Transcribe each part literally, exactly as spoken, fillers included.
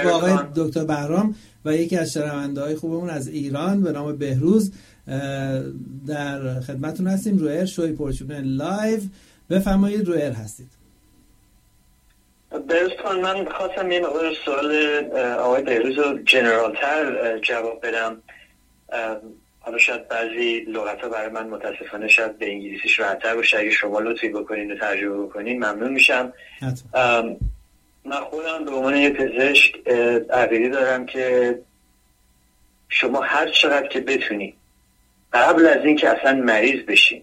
با آقای دکتر بهرام و یکی از شنونده‌های خوبمون از ایران به نام بهروز در خدمتتون هستیم. رویر شوی پرچونه لایو، بفرمایید. رویر هستید. بهروز، من خواستم یه مقدار سوال آقای بهروز رو جنرال تر جواب بدم. حالا شاید بعضی لغت‌ها برای من متاسفانه شاید به انگلیسیش راحت‌تر باشه. اگه شما لطفی بکنین و ترجمه بکنین ممنون میشم. من خودم به عنوان یه پزشک عقیده دارم که شما هر چقدر که بتونی قبل از این که اصلا مریض بشین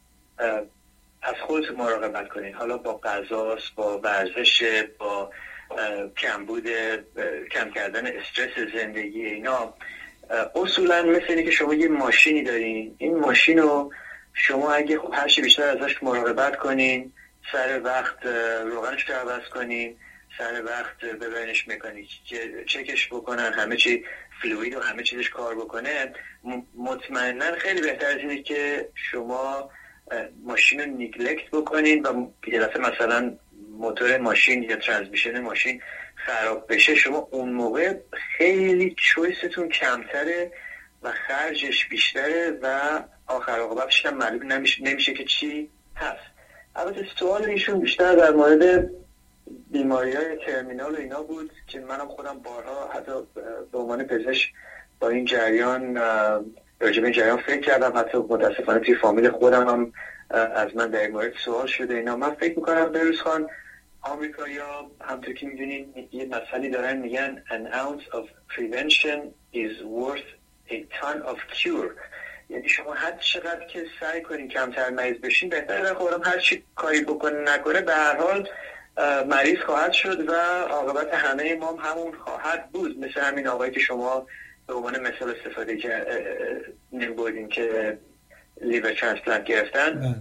از خودتون مراقبت کنین. حالا با غذاست، با ورزش، با کمبود، کم کردن استرس زندگی، اینا اصولا مثل اینه که شما یه ماشینی دارین. این ماشین رو شما اگه هر چی بیشتر ازش مراقبت کنین، سر وقت روغنش رو عوض کنین، سر وقت ببرینش مکانیک چکش بکنن، همه چی فلوید و همه چیزش کار بکنه، مطمئنا خیلی بهتر از اینه که شما ماشین رو نیگلکت بکنین و یه دفعه مثلا موتور ماشین یا ترانسمیشن ماشین خراب بشه. شما اون موقع خیلی چویستون کمتره و خرجش بیشتره و آخر عاقبتش هم معلوم نمیشه, نمیشه که چی هست. البته سوال ایشون بیشتر در مورد بیماری‌های ترمینال و اینا بود که منم خودم بارها حتی به عنوان پزشک با این جریان راجع به این جریان فکر کردم. حتی متاسفانه توی فامیل خودم هم از من در این مورد سوال شده اینا. من فکر میکنم بهروز خان، آمریکایی‌ها همونطور که میدونین یه مسئله دارن میگن an ounce of prevention is worth a ton of cure. یعنی شما هر چقدر که سعی کنین کمتر مریض بشین بهتره. در خودم هر چی کاری بکنه نکنه به هر حال مریض خواهد شد و عاقبت همه ما هم همون خواهد بود. مثل همین آقایی که شما به عنوان مثال استفاده که نمی‌بردین که لیور ترانسپلانت گرفتن.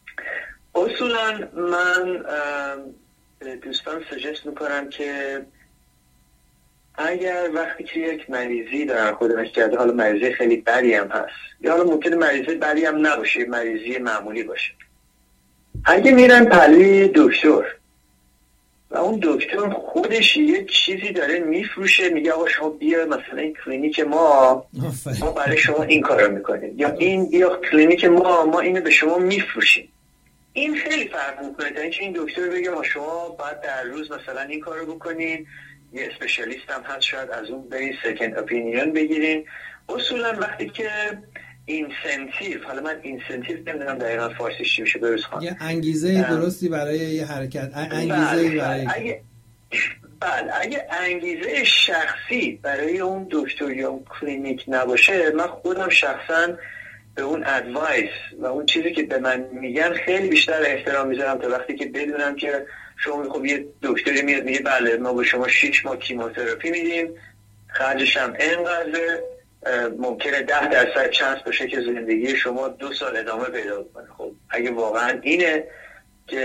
اصولا من دوستان سجست میکنم که اگر وقتی که یک مریضی دارن خودش کرده، حالا مریضی خیلی بدی هم هست یا حالا ممکنه مریضی بدی هم نباشه، مریضی معمولی باشه، اگه میرن پلی دکتر و اون دکتر خودش یه چیزی داره میفروشه، میگه آقا شما بیا مثلا این کلینیک ما ما برای شما این کارو میکنیم، یا این بیا کلینیک ما ما اینو به شما میفروشیم، این خیلی فرق میکنه تا اینکه این دکتر بگه ما شما باید در روز مثلا این کارو بکنین. یه اسپشیالیست هم هست شاید از اون برین سکند اپینیون بگیرین. اصولا وقتی که اینسنتیو، حالا من اینسنتیو نمیدونم دقیقاً فارسیش چی میشه بروز خان، یه انگیزه درستی برای یه حرکت، انگیزه برای اگه بله اگه انگیزه شخصی برای اون دکتر یا اون کلینیک نباشه، من خودم شخصاً به اون ادوایس و اون چیزی که به من میگن خیلی بیشتر احترام میذارم تا وقتی که بدونم که شما خب یه دکتری میاد میگه بله ما به شما شش ماه کیموتراپی میدیم، خرجش هم اینقدره، ممکنه ده درصد چانس باشه که زندگی شما دو سال ادامه پیدا کنه. خب اگه واقعا اینه که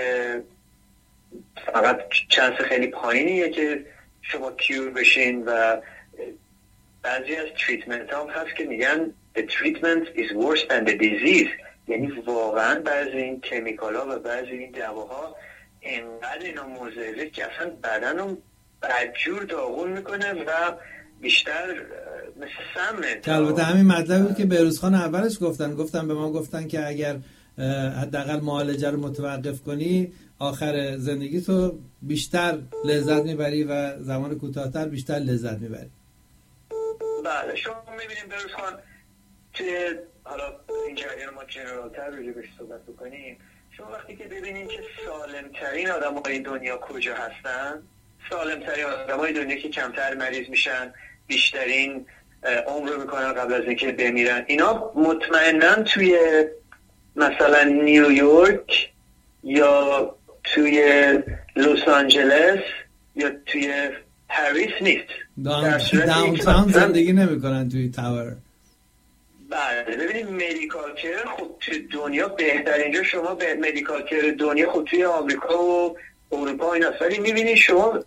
فقط چانس خیلی پایینیه که شما کیور بشین، و بعضی از تریتمنت هم هست که میگن the treatment is worse than the disease، یعنی واقعا بعضی این کمیکال ها و بعضی این دواها اینقدر اینا مضره که اصلا بدن رو بدجور داغون میکنه و بیشتر مثل سمه. البته همین مطلبی بود که بهروز خان اولش گفتن گفتن به ما گفتن که اگر حداقل معالجه رو متوقف کنی آخر زندگی تو بیشتر لذت میبری و زمان کوتاه‌تر بیشتر لذت میبری. بله شما میبینیم بهروز خان که حالا این جریان ما جنرال‌تر رو بهش صحبت بکنیم، شما وقتی که ببینید که سالم‌ترین آدم‌های دنیا کجا هستن، سالم‌ترین آدم‌های دنیا که کمتر مریض میشن، بیشترین عمر رو میکنن قبل از اینکه بمیرن، اینا مطمئناً توی مثلا نیویورک یا توی لس آنجلس یا توی پاریس نیست. داونتاون زندگی نمیکنن توی تاور. بله ببینید مدیکال کیر خب توی دنیا بهترین جا، شما به مدیکال کیر دنیا خب توی آمریکا و اروپا اینا، ولی میبینید شما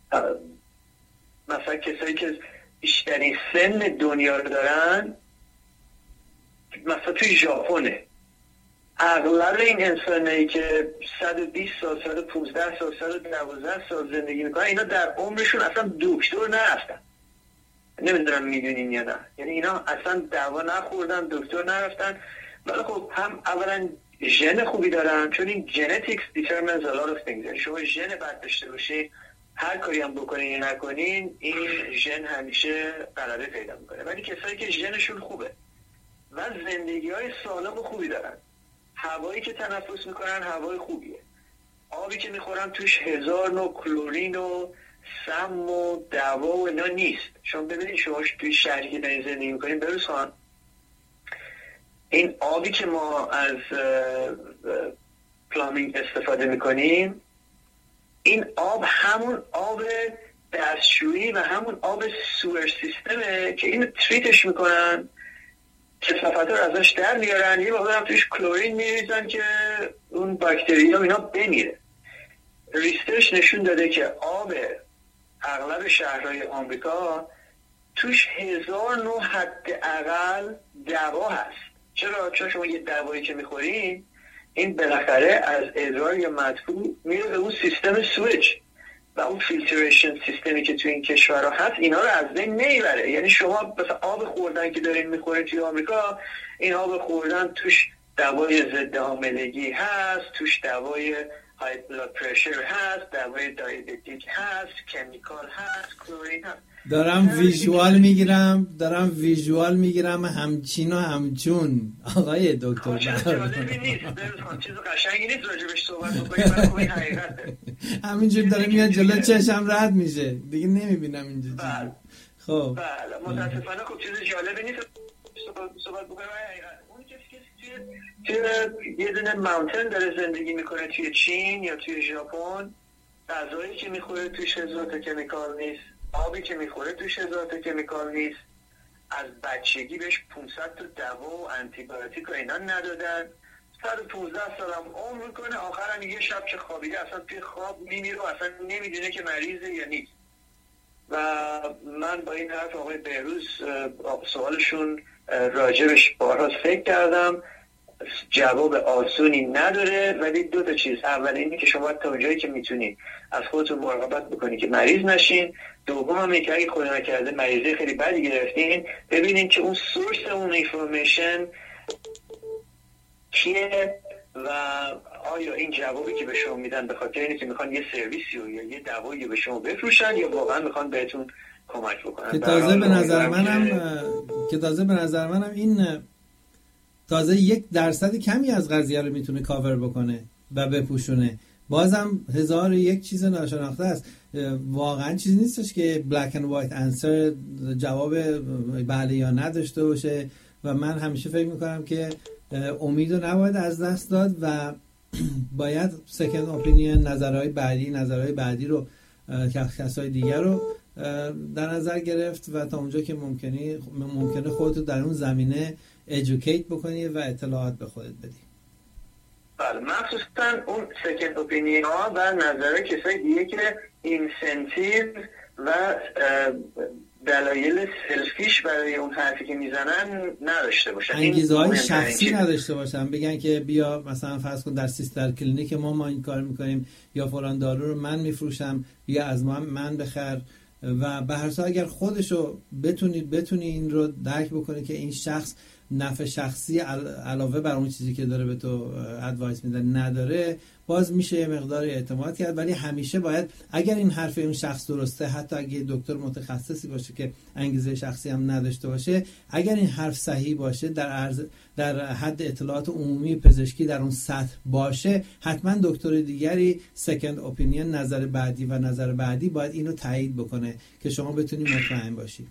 مثلا کسایی که بیشترین سن دنیا رو دارن مثلا توی ژاپنه، اغلب این انسانایی که صد و بیست سال، صد و پانزده سال، صد و دوازده سال زندگی میکنن، اینا در عمرشون اصلا دکتر نرفتن. نمیدونم میدونین یا نه، یعنی اینا اصلا دوا نخوردن، دکتر نرفتن. ولی خب هم اولا ژن خوبی دارن، چون این genetics determines a lot of things. یعنی شما ژن بد داشته باشید، هر کاری هم بکنین یا نکنین، این ژن همیشه غلبه پیدا میکنه. ولی کسایی که ژنشون خوبه و زندگی های سالم و خوبی دارن، هوایی که تنفس میکنن هوای خوبیه، آبی که میخورن توش هزار نوع کلورین و سم و دوا و اینا نیست. شما ببینید شما توی شهری که دارین زندگی میکنین بروز خان، این آبی که ما از پلامینگ استفاده میکنیم، این آب همون آب دستشویی و همون آب سور سیستمه که اینو تریتش میکنن، کثافت رو ازش در میارن، یه موقع هم توش کلورین میریزن که اون باکتری ها اینا بمیره. ریسرچ نشون داده که آب اغلب شهرهای آمریکا توش هزار نوع حداقل دوا هست. چرا؟ چون شما یه دوایی که میخورین، این بالاخره از ادرار یا مدفوع میره به اون سیستم سویچ و اون فیلتریشن سیستمی که تو این کشورها هست اینا رو از بین نمیبره. یعنی شما مثلا آب خوردن که دارین میخورین توی آمریکا، این آب خوردن توش دوای ضد حاملگی هست، توش دوای های بلاد پرشر هست، دوای دیابتیک هست، کمیکال هست، کلورین هست. دارم ویژوال میگیرم دارم ویژوال میگیرم همچین و همچون آقای دکتر. جالبی نیست، چیز قشنگی نیست راجبش صحبت بکنیم، ولی خب این حقیقته. همینجور داره میاد جلو چشم رد میشه دیگه، نمیبینم اینجا. بله خب بله متاسفانه خب چیز جالبی نیست صحبت بکنیم. اون کسی که توی یه دونه ماونتن داره زندگی میکنه توی چین یا توی ژاپن، غذایی که میخوره توش هزار تا کمیکال نیست، آبی که میخوره توش هزار تا کمیکال نیست، از بچگی بهش پانصد تا دوا و آنتیبیوتیک و اینا ندادن، صد و پانزده سالم عمر میکنه، آخرم یه شب که خوابیده اصلا توی خواب میمیره و اصلا نمیدونه که مریضه یا نیست. و من با این حرف آقای بهروز سوالشون راجبش بارها فکر کردم، جواب آسونی نداره، ولی دو تا چیز. اول اینه که شما تا اونجایی که میتونید از خودتون مراقبت بکنید که مریض نشین. دوم هم اینه که اگه خدا نکرده مریضی خیلی بدی گرفتین، ببینید که اون سورس اون اینفورمیشن کیه و آیا این جوابی که به شما میدن به خاطر اینه که میخوان یه سرویسی یا یه دوایی به شما بفروشن یا واقعا میخوان بهتون کمک بکنن. که تازه به نظر منم که تازه به نظر منم این تازه یک درصد کمی از قضیه رو میتونه کاور بکنه و بپوشونه. بازم هزار و یک چیز ناشناخته است. واقعا چیزی نیستش که بلک اند وایت انسر جواب بله یا نه داشته باشه و من همیشه فکر میکنم که امید رو نباید از دست داد و باید سکند اپینین، نظرهای بعدی نظرهای بعدی رو کسای دیگر رو در نظر گرفت و تا اونجا که ممکنه ممکنه خودت در اون زمینه ایژوکیت بکنی و اطلاعات به خودت بدی. بله، مخصوصا اون سکند اپینین ها و نظرهای کسای دیگه که اینسنتیو و دلایل سلفیش برای اون حرفی که میزنن نداشته باشن، انگیزه های شخصی نداشته باشن، بگن که بیا مثلا فرض کن در سیستر کلینیک ما ما این کار میکنیم یا فلان دارو رو من میفروشم بیا از ما من بخر. و به هر حال اگر خودشو بتونی بتونی این رو درک بکنی که این شخص نفع شخصی علاوه بر اون چیزی که داره به تو ادوایس میده نداره، باز میشه یه مقدار اعتماد کرد. ولی همیشه باید اگر این حرف اون شخص درسته، حتی اگه دکتر متخصصی باشه که انگیزه شخصی هم نداشته باشه، اگر این حرف صحیح باشه، در عرض در حد اطلاعات عمومی پزشکی در اون سطح باشه، حتما دکتر دیگری سکند اپینین، نظر بعدی و نظر بعدی باید اینو تایید بکنه که شما بتونی مطمئن باشی.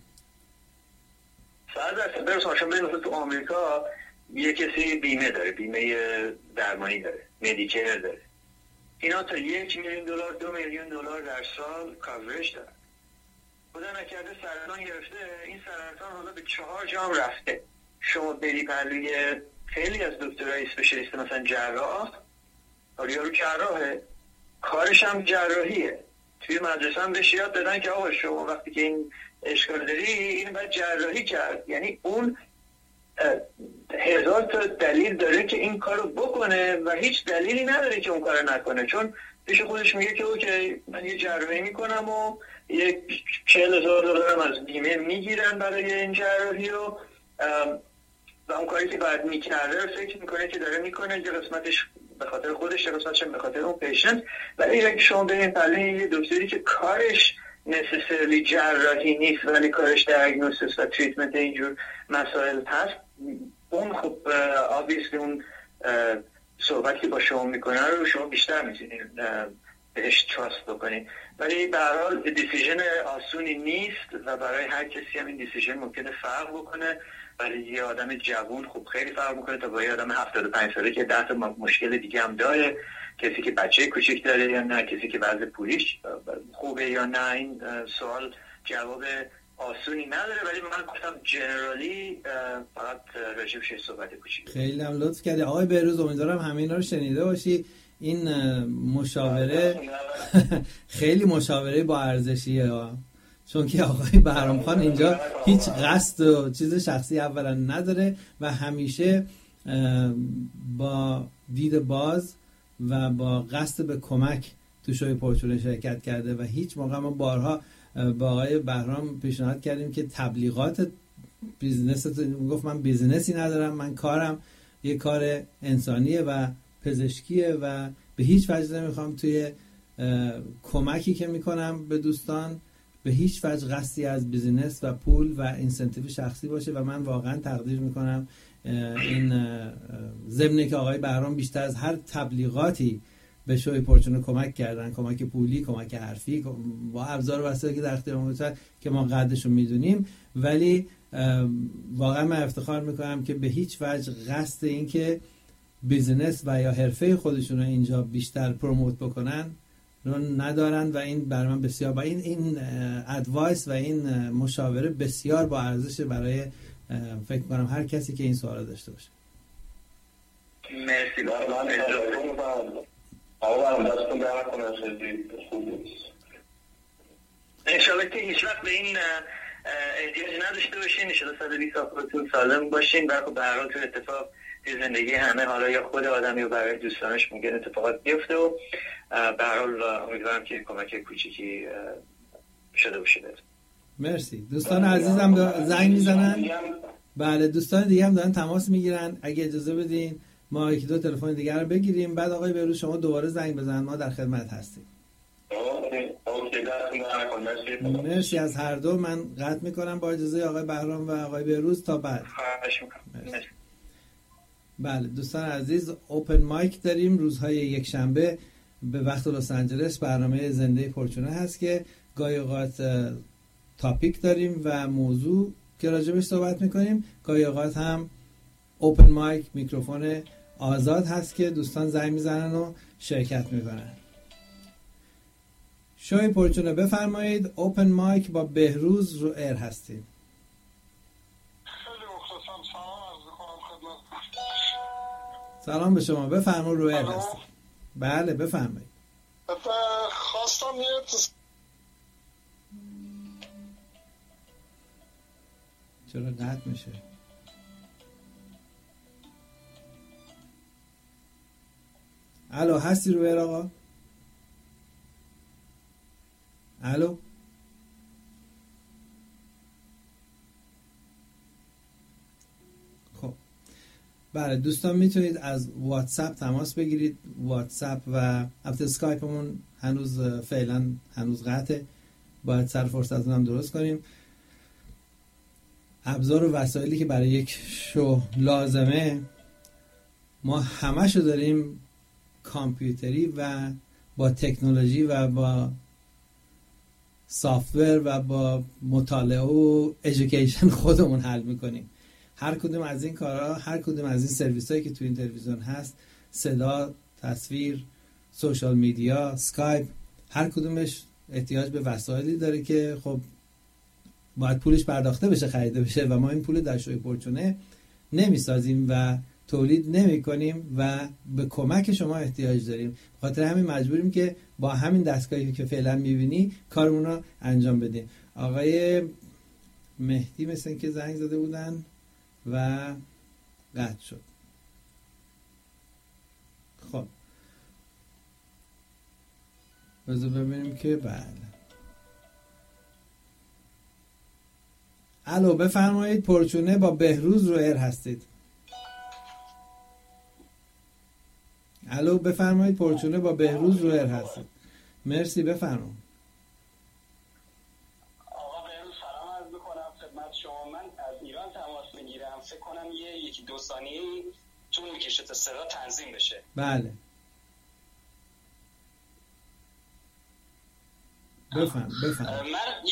فرض برسون شما مثلا تو آمریکا یه کسی بیمه داره، بیمه درمانی داره، مدیکر داره، اینا تا یک میلیون دلار دو میلیون دلار در سال کاورج دارن. خدا نکرده سرطان گرفته، این سرطان حالا به چهار جام رفته، شما بری پلوی خیلی از دکترای اسپشیالیست مثلا جراح، یارو جراحه کارش هم جراحیه، توی مدرسه هم بهش یاد دادن که آقا شما وقتی که این اشکال داری این باید جراحی کرد. یعنی اون هزار تا دلیل داره که این کارو بکنه و هیچ دلیلی نداره که اون کارو نکنه، چون پیش خودش میگه که اوکی من یه جراحی میکنم و یک چهل هزار دلارم از بیمه میگیرن برای این جراحی و و اون کاری که باید میکرده فکر میکنه که داره میکنه، یه قسمتش به خاطر خودش، یه قسمتش به خاطر اون پیشنت. ولی اگه شما برین پلوی یه دکتری که کارش نسیسرلی جراحی نیست ولی کارش دیاگنوستیس و تریتمنت اینجور مسائل هست، اون خب obviously اون صحبتی که با شما میکنه رو شما بیشتر میتونید بهش تراست بکنید. ولی به هر حال دیسیژن آسونی نیست و برای هر کسی هم این دیسیژن ممکنه فرق بکنه. ولی یه آدم جوون خب خیلی فرق میکنه تا با یه آدم هفتاد و پنج ساله که ده تا مشکل دیگه هم داره، کسی که بچه کوچیک داره یا نه، کسی که وضع پولیش خوبه یا نه. این سوال جواب آسونی نداره، ولی من گفتم جنرالی فقط راجبش صحبت کوچیک. خیلی هم لطف کردی آقای بهروز، امیدوارم همه اینا رو شنیده باشی. این مشاوره خیلی مشاوره با ارزشیه، چون که آقای بهرام خان اینجا هیچ قصد و چیز شخصی اولا نداره و همیشه با دید باز و با قصد به کمک تو شوی پرچونه شرکت کرده و هیچ موقع ما بارها با آقای بهرام پیشنهاد کردیم که تبلیغات بیزنس، گفت من بیزنسی ندارم، من کارم یه کار انسانیه و پزشکیه و به هیچ وجه نمیخوام توی کمکی که میکنم به دوستان به هیچ وجه قصدی از بیزینس و پول و اینسنتیو شخصی باشه. و من واقعا تقدیر میکنم این ضمن که آقای بهرام بیشتر از هر تبلیغاتی به شوی پرچونه کمک کردن، کمک پولی، کمک حرفی، با ابزار و وسایلی که در اختیار ما که ما قدرشو میدونیم. ولی واقعا من افتخار میکنم که به هیچ وجه قصد این که بیزینس و یا حرفه خودشون رو اینجا بیشتر پروموت بکنن رو ندارن و این برای من بسیار با این این ادوایس و این مشاوره بسیار با ارزش برای فکر کنم هر کسی که این سوال داشته باشه. مرسی. انشالله که هیچ وقت به این احتیاج نداشته باشین، انشالله صد و بیست سالتون سالم باشین. برای به هر حال تو اتفاق زندگی همه، حالا یا خود آدمی و برای دوستانش ممکن اتفاقات بیفته و به هر حال امیدوارم که کمک کوچیکی شده باشه. مرسی. دوستان عزیزم زنگ میزنن. بله دوستان دیگه هم دارن تماس میگیرن، اگه اجازه بدین ما یکی دو تلفن دیگه رو بگیریم، بعد آقای بهروز شما دوباره زنگ بزنن، ما در خدمت هستیم. مرسی از هر دو. من قطع میکنم با اجازه آقای بهرام و آقای بهروز تا بعد. مرسی. بله دوستان عزیز، اوپن مایک داریم روزهای یک شنبه به وقت لس آنجلس. برنامه زنده پرچونه هست که گاهی اوقات تاپیک داریم و موضوع که راجبش صحبت میکنیم، گاهی اوقات هم اوپن مایک میکروفون آزاد هست که دوستان زنگ میزنن و شرکت میکنن. شوی پرچونه بفرمایید. اوپن مایک با بهروز رو ایر هستیم. سلام به شما، بفرمایید رو ایر هستیم. بله بفرمایید. خواستم یه چرا قطع میشه؟ الو هستی رو ایر آقا؟ الو خب بله دوستان میتونید از واتساپ تماس بگیرید. واتساپ و البته اسکایپمون هنوز فعلا هنوز قطعه، باید سر فرصتون هم درست کنیم. ابزار و وسایلی که برای یک شو لازمه ما همشو داریم کامپیوتری و با تکنولوژی و با سافتور و با مطالعه و ایژوکیشن خودمون حل میکنیم. هر کدوم از این کارها، هر کدوم از این سرویس هایی که تو این تلویزیون هست، صدا، تصویر، سوشال میدیا، اسکایپ، هر کدومش احتیاج به وسایلی داره که خب باید پولش پرداخته بشه، خریده بشه و ما این پول در شوی پرچونه نمیسازیم و تولید نمی کنیم و به کمک شما احتیاج داریم. خاطر همین مجبوریم که با همین دستگاهی که فعلا میبینی کارمون رو انجام بدیم. آقای مهدی مثل که زنگ زده بودن. و قطع شد. خب بذار ببینیم که بله. الو بفرمایید. پرچونه با بهروز رو ایر هستید. الو بفرمایید. پرچونه با بهروز رو ایر هستید. مرسی بفرمایید. آقا بهروز سلام عرض می‌کنم خدمت شما. من از ایران تماس میگیرم. فکر کنم یه یکی دو ثانیه‌ای طول می‌کشه تا صدا تنظیم بشه. بله بفهم بفهم. من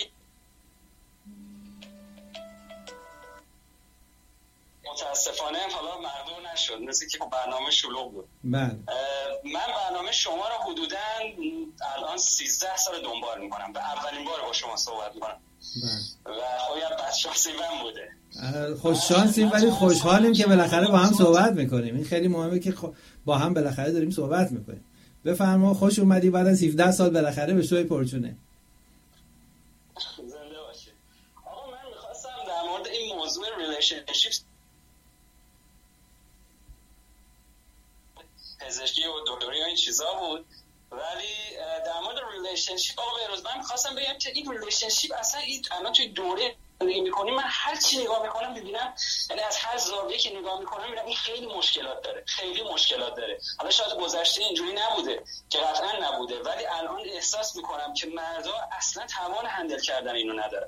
متاسفانه حالا مردم نشد، مثل که برنامه شلوغ بود. بله. من برنامه شما رو حدوداً الان سیزده سال دنبال میکنم. به اولین بار با شما صحبت میکنم. بله. و خب یه بدشانسی من بوده. خوششانسیم ولی خوشحالیم که بالاخره با هم صحبت میکنیم. این خیلی مهمه که با هم بالاخره داریم صحبت میکنیم. بفرما. خوش اومدی بعد از هفده سال بالاخره به شوی پرچونه. زنده باشی. آقا من میخواستم در مورد این موضوع ریلیشنشیپ، پزشکی و دکتری و این چیزا بود، ولی در مورد ریلیشنشیپ آقا بهروز من میخواستم بگم که این ریلیشنشیپ اصلا این الان توی دوره زندگی میکنیم، من هر چی نگاه میکنم ببینم، یعنی از هر زاویه که نگاه میکنم میبینم این خیلی مشکلات داره، خیلی مشکلات داره. حالا شاید گذشته اینجوری نبوده که قطعا نبوده، ولی الان احساس میکنم که مردا اصلا توان هندل کردن اینو نداره.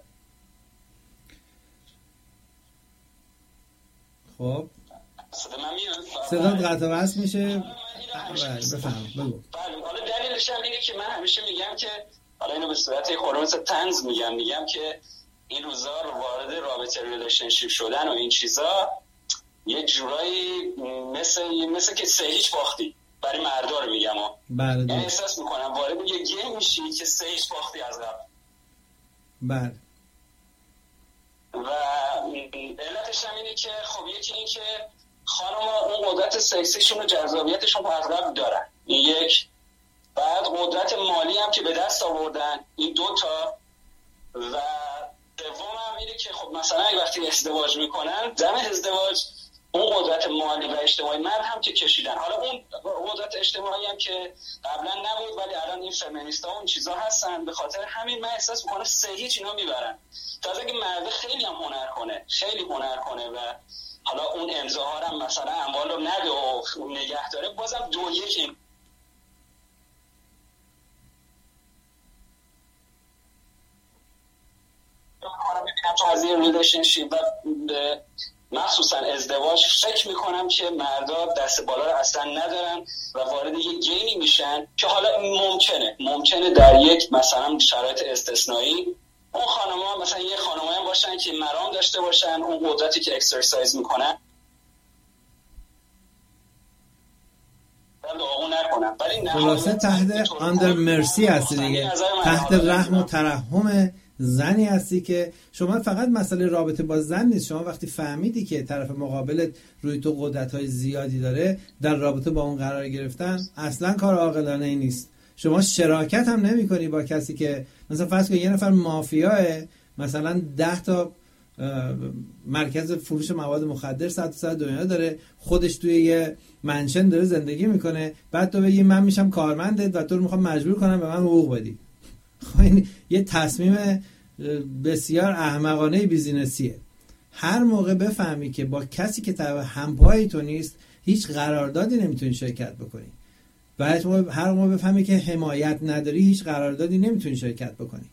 خب صدا من میاد؟ صدا قطع وصل میشه. بفهم بگو. بله حالا دلیلش هم اینه که من همیشه میگم که حالا اینو به صورت خورمس طنز میگم میگم که این روزا وارد رابطه ریلیشنشیپ شدن و این چیزا یه جورایی مثل مثل که سه هیچ باختی برای مردا رو میگم ها. بله. یعنی احساس میکنم وارد یه گیم میشی که سه هیچ باختی از قبل. بله. و علتش هم اینه که خب یکی این که خانم‌ها اون قدرت سکسیشون و جذابیتشون از قبل دارن، این یک. بعد قدرت مالی هم که به دست آوردن، این دو تا. و دوم هم اینه که خب مثلا اگه وقتی ازدواج میکنن دم ازدواج اون قدرت مالی و اجتماعی مرد هم که کشیدن. حالا اون قدرت اجتماعی هم که قبلا نبود ولی الان این فمینیستا و اون چیزا هستن، به خاطر همین من احساس میکنم سه هیچ اینا میبرن. تازه اگه مرد خیلی هم هنر کنه، خیلی هنر کنه و حالا اون امضاها هم مثلا اموال رو نده و نگه داره، بازم دو یکی تو از این ریلیشنشیپ و مخصوصا ازدواج فکر میکنم که مردا دست بالا رو اصلا ندارن و وارد یک گیمی میشن که حالا ممکنه ممکنه در یک مثلا شرایط استثنایی اون خانم‌ها مثلا یه خانمایی باشن که مرام داشته باشن، اون قدرتی که اکسرسایز میکنن خلاصه تحت آندر مرسی هستی دیگه، تحت رحم و ترحم زنی هستی که شما فقط مسئله رابطه با زن نیست. شما وقتی فهمیدی که طرف مقابلت روی تو قدرت‌های زیادی داره، در رابطه با اون قرار گرفتن اصلا کار عاقلانه ای نیست. شما شراکت هم نمی کنی با کسی که مثلا فرض کن یه نفر مافیاه، مثلا ده تا مرکز فروش مواد مخدر صد صد دنیا داره، خودش توی یه منشن داره زندگی میکنه، بعد تو بگی من میشم کارمندت و تو رو میخوام مجبور کنم به من حقوق بدی. خب این یه تصمیم بسیار احمقانه بیزینسیه. هر موقع بفهمی که با کسی که طرف همپای تو نیست هیچ قراردادی نمیتونی شرکت بکنی، و هر موقع بفهمی که حمایت نداری هیچ قراردادی نمیتونی شرکت بکنی.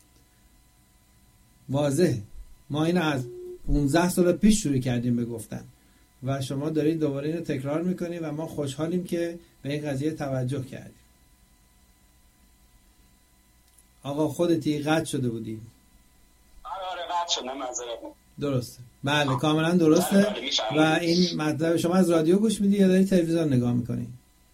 واضحه. ما این از پانزده سال پیش شروع کردیم به گفتن و شما دارید دوباره اینو تکرار میکنی و ما خوشحالیم که به این قضیه توجه کردیم. آقا خودتی قطع شده بودی؟ آره آره قطع شدم، معذرت. درسته. بله کاملا درسته. بله بله و این مطلب شما از رادیو گوش میدی یا داری تلویزیون نگاه میکنی؟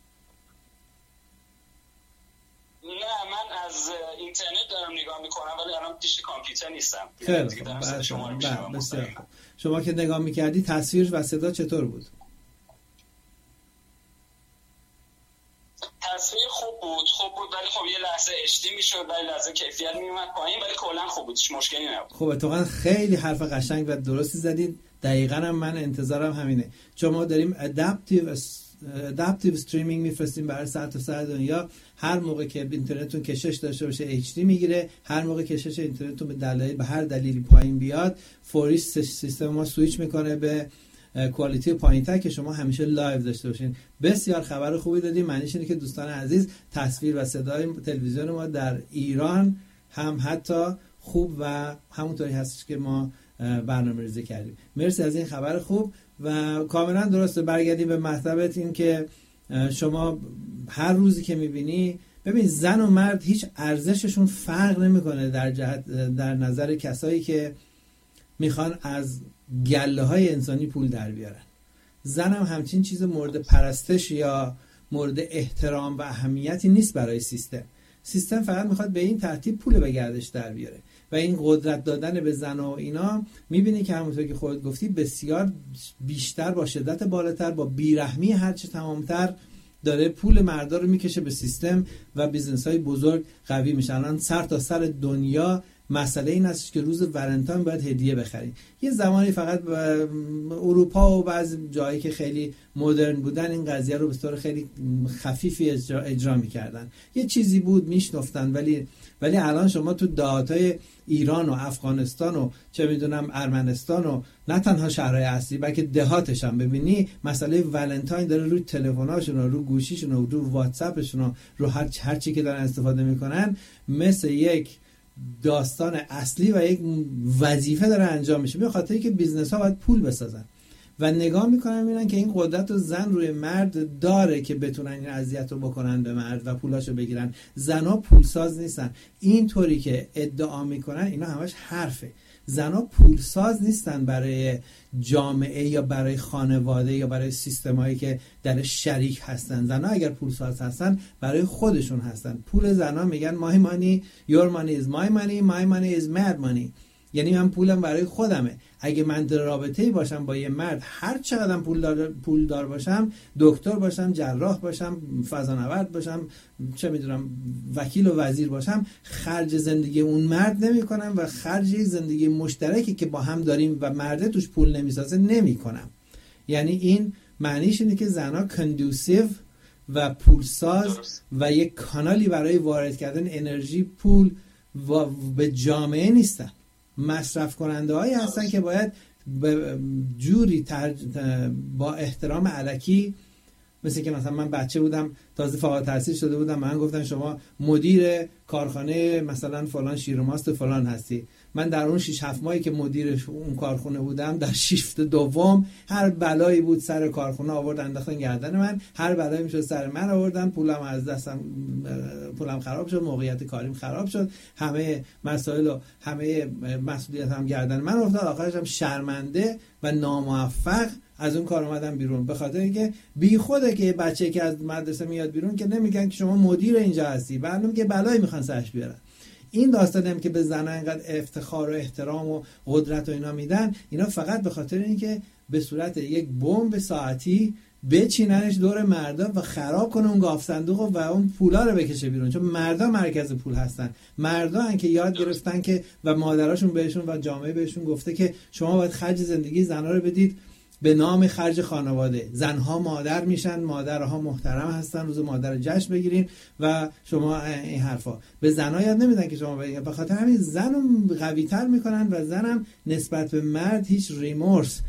نه من از اینترنت دارم نگاه میکنم ولی الان پیش کامپیوتر نیستم. خیلی خوب. شما بسیار خوب. شما که نگاه میکردی تصویر و صدا چطور بود؟ تصویر خوب بود خوب بود ولی خب یه لحظه اشتی میشد ولی لحظه کیفیت میومد پایین ولی کلا خوب بود، هیچ مشکلی نبود. خب اتفاقا خیلی حرف قشنگ و درستی زدید. دقیقاً هم من انتظارم همینه، چون ما داریم ادپتیو ادپتیو استریمینگ میفرستیم برای سر تا سر دنیا. هر موقع که اینترنتتون کشش داشته باشه اچ دی میگیره، هر موقع کشش اینترنتتون به دلایل به هر دلیلی پایین بیاد فوری سیستم ما سویچ میکنه به کوالیتی پایین‌تر که شما همیشه لایو داشته باشین. بسیار خبر خوبی دادیم. معنیش اینه که دوستان عزیز تصویر و صدای تلویزیون ما در ایران هم حتی خوب و همونطوری هستش که ما برنامه‌ریزی کردیم. مرسی از این خبر خوب و کاملا درسته. برگردیم به مطلبت، این که شما هر روزی که می‌بینی، ببین زن و مرد هیچ ارزششون فرق نمی‌کنه در جهت در نظر کسایی که میخوان از گله های انسانی پول در بیارن. زن هم همچین چیز مورد پرستش یا مورد احترام و اهمیتی نیست برای سیستم. سیستم فقط میخواد به این ترتیب پول به گردش در بیاره و این قدرت دادن به زن و اینا میبینی که همونطور که خودت گفتی بسیار بیشتر با شدت بالاتر با بیرحمی هرچه تمامتر داره پول مردا رو میکشه به سیستم و بیزنس های بزرگ قوی میشن. الان سر تا سر دنیا مسئله این است که روز ولنتاین باید هدیه بخرید. یه زمانی فقط اروپا و بعضی جایی که خیلی مدرن بودن این قضیه رو به طور خیلی خفیفی اجرا, اجرا میکردن. یه چیزی بود میشنفتن، ولی ولی الان شما تو دهاتای ایران و افغانستان و چه میدونم ارمنستان و نه تنها شهرهای اصلی بلکه دهاتش هم ببینی مسئله ولنتاین داره روی تلفن‌هاشون و روی گوشیشون و روی واتساپشون و رو هر هر چی که دارن استفاده میکنن مثل یک داستان اصلی و یک وظیفه داره انجام میشه. به خاطری که بیزنس ها باید پول بسازن و نگاه میکنن میبینن که این قدرت رو زن روی مرد داره که بتونن این اذیت رو بکنن به مرد و پولاشو بگیرن. زنا پولساز نیستن. این طوری که ادعا میکنن اینا همش حرفه. زنا پولساز نیستن برای جامعه یا برای خانواده یا برای سیستمایی که در شریک هستن. زنا اگر پولساز هستن برای خودشون هستن. پول زنا میگن my money your money is my money my money is mad money، یعنی من پولم برای خودمه. اگه من در رابطه‌ای باشم با یه مرد، هر چقدر پول دار پول دار باشم، دکتر باشم، جراح باشم، فضانورد باشم، چه میدونم وکیل و وزیر باشم، خرج زندگی اون مرد نمی‌کنم و خرج زندگی مشترکی که با هم داریم و مرد توش پول نمی‌سازه نمی‌کنم. یعنی این معنیش اینه که زنا کندوسیو و پولساز و یک کانالی برای وارد کردن انرژی پول و به جامعه نیستن. مصرف کننده هایی هستن که باید جوری تر... با احترام الکی، مثل که مثلا من بچه بودم تازه فارغ التحصیل شده بودم، من گفتن شما مدیر کارخانه مثلا فلان شیرماست فلان هستی. من در اون شش هفت ماهی که مدیر اون کارخونه بودم در شیفت دوم هر بلایی بود سر کارخونه آوردن انداختن گردن من، هر بلایی میشد سر من آوردن، پولم از دستم پولم خراب شد، موقعیت کاریم خراب شد، همه مسائل و همه مسئولیتم گردن من افتاد. آخرش هم شرمنده و ناموفق از اون کار اومدم بیرون، به خاطر اینکه بی خوده که بچه که از مدرسه میاد بیرون که نمیگن که شما مدیر اینجا هستی، بعدم که بلایی میخوان سرش بیارن. این داستانی هم که به زنان اینقدر افتخار و احترام و قدرت و اینا میدن، اینا فقط به خاطر اینکه به صورت یک بمب ساعتی بچیننش دور مردا و خراب کنه اون گاف صندوق و اون پولا رو بکشه بیرون، چون مردا مرکز پول هستن. مردا هن که یاد گرفتن که و مادراشون بهشون و جامعه بهشون گفته که شما باید خرج زندگی زنا رو بدید به نام خرج خانواده. زنها مادر میشن، مادرها محترم هستن، روز مادر جشن بگیرین و شما این حرفا. به زنها یاد نمیدن که شما بگین. به خاطر همین زن رو قوی تر میکنن و زنم نسبت به مرد هیچ ریمورس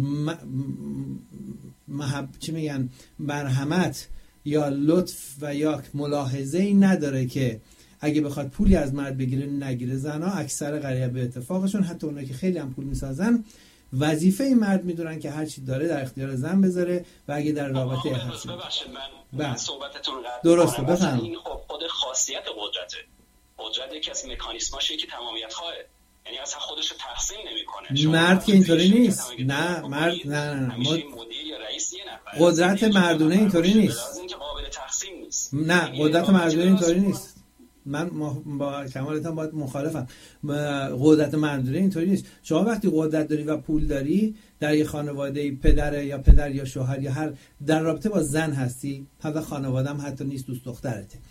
محب چی میگن مرحمت یا لطف و یا ملاحظه ای نداره که اگه بخواد پولی از مرد بگیره نگیره. زنها اکثر غریبه به اتفاقشون، حتی اونایی که خیلی هم پول میسازن، وظیفه این مرد میدونن که هر چی داره در اختیار زن بذاره و اگه در رابطه هست. ببخشید من من صحبتتون رو قطع درسته بفهم. این خب خود خاصیت قدرته. قدرت یکی از مکانیزماشه که تمامیت خواه، یعنی اصلا خودش رو تقسیم نمیکنه. مرد که اینطوری نیست. نه مرد نه نه نه مد... مدیر یا رئیس یه نفر. قدرت مردونه اینطوری نیست. لازم که قابل تقسیم نیست. نه قدرت مردونه اینطوری نیست. من با کمالتم باید مخالفم. قدرت مردونه اینطوری نیست. شما وقتی قدرت داری و پول داری در یه خانواده پدر یا پدر یا شوهر یا هر در رابطه با زن هستی، حتی خانواده‌ام حتی نیست دوست دخترته،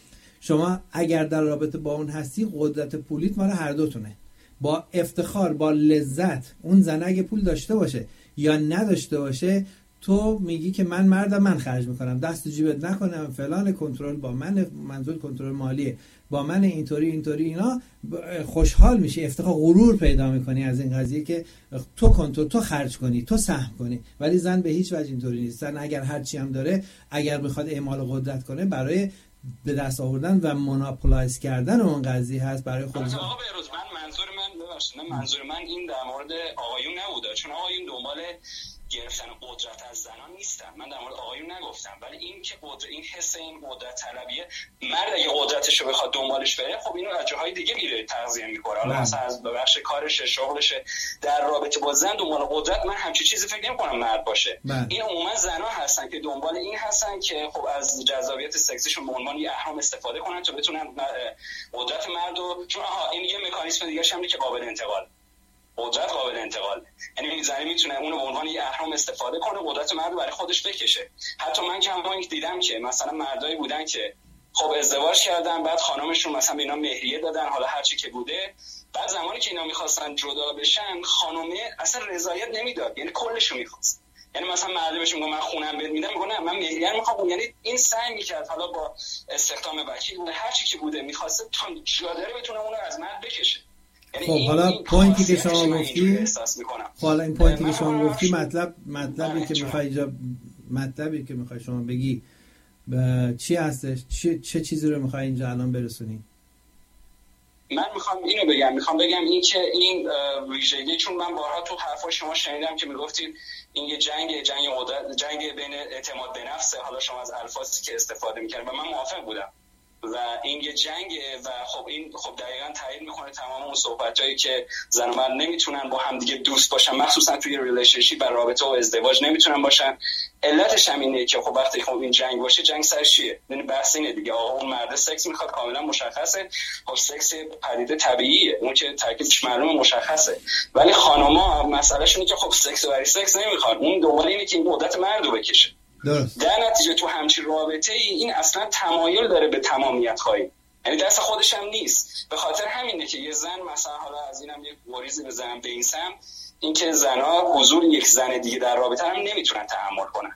شما اگر در رابطه با اون هستی، قدرت پولیت مال هر دوتونه. با افتخار، با لذت، اون زن اگه پول داشته باشه یا نداشته باشه، تو میگی که من مردم، من خرج میکنم، دست جیبت نکنم، فلان، کنترل با من، منظور کنترل مالیه، با من اینطوری اینطوری اینا، خوشحال میشی، افتخار، غرور پیدا میکنی از این قضیه که تو کنترل، تو خرج کنی، تو سهم کنی. ولی زن به هیچ وجه اینطوری نیست. زن اگر هر چی هم داره، اگر میخواد اعمال قدرت کنه، برای به دست آوردن و مونوپولایز کردن اون قضیه هست برای خودش. آقا بهروز، من منظور من ببخشید، منظور من این در مورد آقایون نبوده، چون آقایون دنبال گرفتن قدرت از زنان نیستن. من در مورد آقایون نگفتم، ولی این که قدرت، این حس این قدرت طلبیه، مرد اگه قدرتش رو بخواد دنبالش بره، خب اینو از جاهای دیگه میره تغذیه میکنه. حالا مثلا از بخش کارش، شغلش، در رابطه با زن دنبال قدرت، من همچین چیزی فکر نمی‌کنم مرد باشه. من. این عموما زنا هستن که دنبال این هستن که خب از جذابیت سکسیشون به عنوان یه اهرم استفاده کنن تا بتونن قدرت مردو، چون آها این یه مکانیزم دیگه هم که قابل انتقال، قدرت قابل انتقال، یعنی زنی میتونه اون به عنوان یه اهرم استفاده کنه، قدرت مرد برای خودش بکشه. حتی من که همون دیدم که مثلا مردایی بودن که خب ازدواج کردن، بعد خانمشون مثلا به اینا مهریه دادن، حالا هر چی که بوده، بعد زمانی که اینا میخواستن جدا بشن، خانومه اصلا رضایت نمیداد، یعنی کلشو میخواست. یعنی مثلا مرد بهش میگه من خونم بهت میدم، میگه نه من مهریه میخوام. یعنی این سعی میکرد حالا با استخدام وکیل هر چی که بوده میخواسته تا جدا بتونه اونو از مرد بکشه. خب حالا پوینتی که شما گفتی، خب حالا این پوینتی که شما گفتی مطلب مطلبی که میخوای اینجا مطلبی که میخوای شما بگی چی هستش؟ چه چه چیزی رو میخوای اینجا الان برسونی؟ من میخوام اینو بگم، میخوام بگم این که این ویژگی، چون من بارها تو حرفای شما شنیدم که میگفتید این یه جنگ جنگ قدرت، جنگ بین اعتماد به نفسه، حالا شما از الفاظی که استفاده میکردید و من موافق بودم و این یه جنگه و خب این خب دقیقاً تایید میکنه تمام اون صحبتایی که زن و مرد نمیتونن با هم دیگه دوست باشن، مخصوصا توی ریلیشنشیپ و رابطه و ازدواج نمیتونن باشن. علتش هم اینه که خب وقتی خب این جنگ باشه، جنگ سر چیه؟ یعنی بحث اینه دیگه، آقا اون مرد سکس میخواد، کاملا مشخصه، خب سکس پدیده طبیعیه، اون که ترکیبش معلومه مشخصه. ولی خانم‌ها مسئله‌شون اینه که خب سکس برای سکس نمیخواد، اون دنبال اینه که این قدرت مرد رو بکشه. درست. در نتیجه تو همچین رابطه ای این اصلا تمایل داره به تمامیت خواهی، یعنی دست خودش هم نیست. به خاطر همینه که یه زن مثلا، حالا از اینم یه گریزی بزنم به این سم، این که زنها حضور یک زن دیگه در رابطه هم نمیتونن تحمل کنن.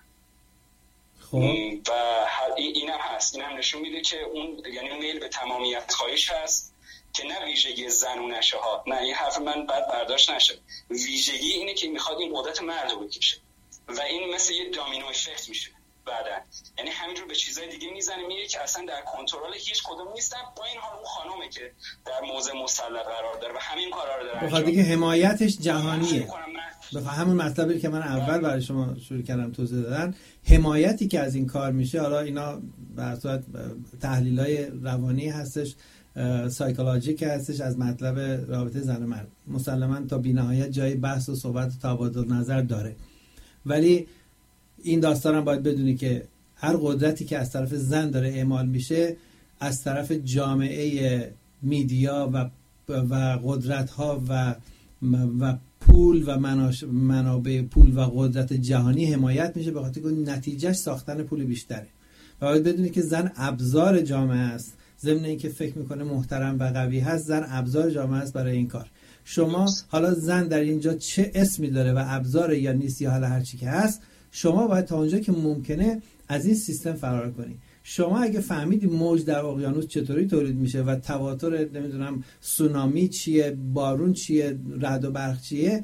خب. و اینم هست، اینم نشون میده که اون یعنی میل به تمامیت خواهیش هست که نه ویژگی زنونشه ها، نه این حرف من بد برداشت نشه، ویژگی اینه که میخواد این قدرت مرد رو بکشه و این مثل یه دامینو افکت میشه بعداً، یعنی همینجور به چیزای دیگه میزنه، میگه که اصلا در کنترل هیچ کدوم نیستن. با این حال اون خانومه که در موضع مسلط قرار داره و همین کارا رو داره انجام میده. دیگه حمایتش جهانیه. به همون مطلبی که من اول برای شما شروع کردم توضیح دادن، حمایتی که از این کار میشه، حالا اینا به هر صورت تحلیلای روانی هستش، سایکولوژیک هستش از مطلب رابطه زن و مرد، مسلماً تا بی‌نهایت جای بحث و صحبت و تبادل نظر داره. ولی این داستانم باید بدونی که هر قدرتی که از طرف زن داره اعمال میشه، از طرف جامعه میدیا و و قدرت ها و و پول و منابع پول و قدرت جهانی حمایت میشه، به خاطر که نتیجهش ساختن پول بیشتره. و باید بدونی که زن ابزار جامعه است، ضمن اینکه فکر میکنه محترم و قوی هست، زن ابزار جامعه است برای این کار. شما حالا زن در اینجا چه اسمی داره و ابزار یا نیست یا حالا هر چی که هست، شما باید تا اونجا که ممکنه از این سیستم فرار کنی. شما اگه فهمیدی موج در اقیانوس چطوری تولید میشه و تواتر نمیدونم سونامی چیه، بارون چیه، رعد و برق چیه،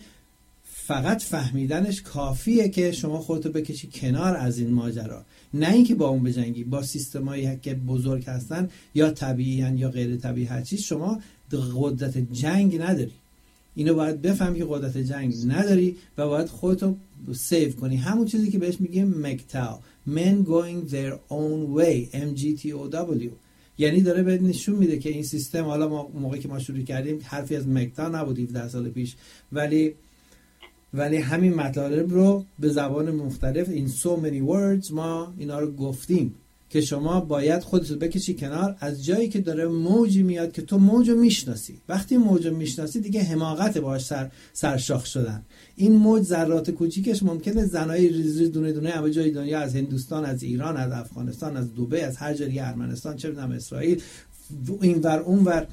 فقط فهمیدنش کافیه که شما خودتو بکشی کنار از این ماجرا، نه اینکه با اون بجنگی. با سیستمایی که بزرگ هستن یا طبیعیان یا غیر طبیعی هر چیز، شما قدرت جنگ نداری. اینو باید بفهمی که قدرت جنگ نداری و باید خودتو سیو کنی. همون چیزی که بهش میگیم مکتاو، men going their own way، ام جی تی او دبلیو، یعنی داره بهت نشون میده که این سیستم، حالا ما موقعی که ما شروع کردیم حرفی از مکتاو نبود هفده سال پیش، ولی ولی همین مطالب رو به زبان مختلف in so many words ما اینا رو گفتیم که شما باید خودتو بکشی کنار از جایی که داره موجی میاد که تو موجو میشناسی. وقتی موجو میشناسی دیگه حماقت باهاش سر سرشاخ شدن. این موج ذرات کوچیکش ممکنه زنای ریز ریز دونه دونه همه جای دنیا، از هندوستان، از ایران، از افغانستان، از دبی، از هر جایی، ارمنستان، چه میدونم اسرائیل، اینور اونور،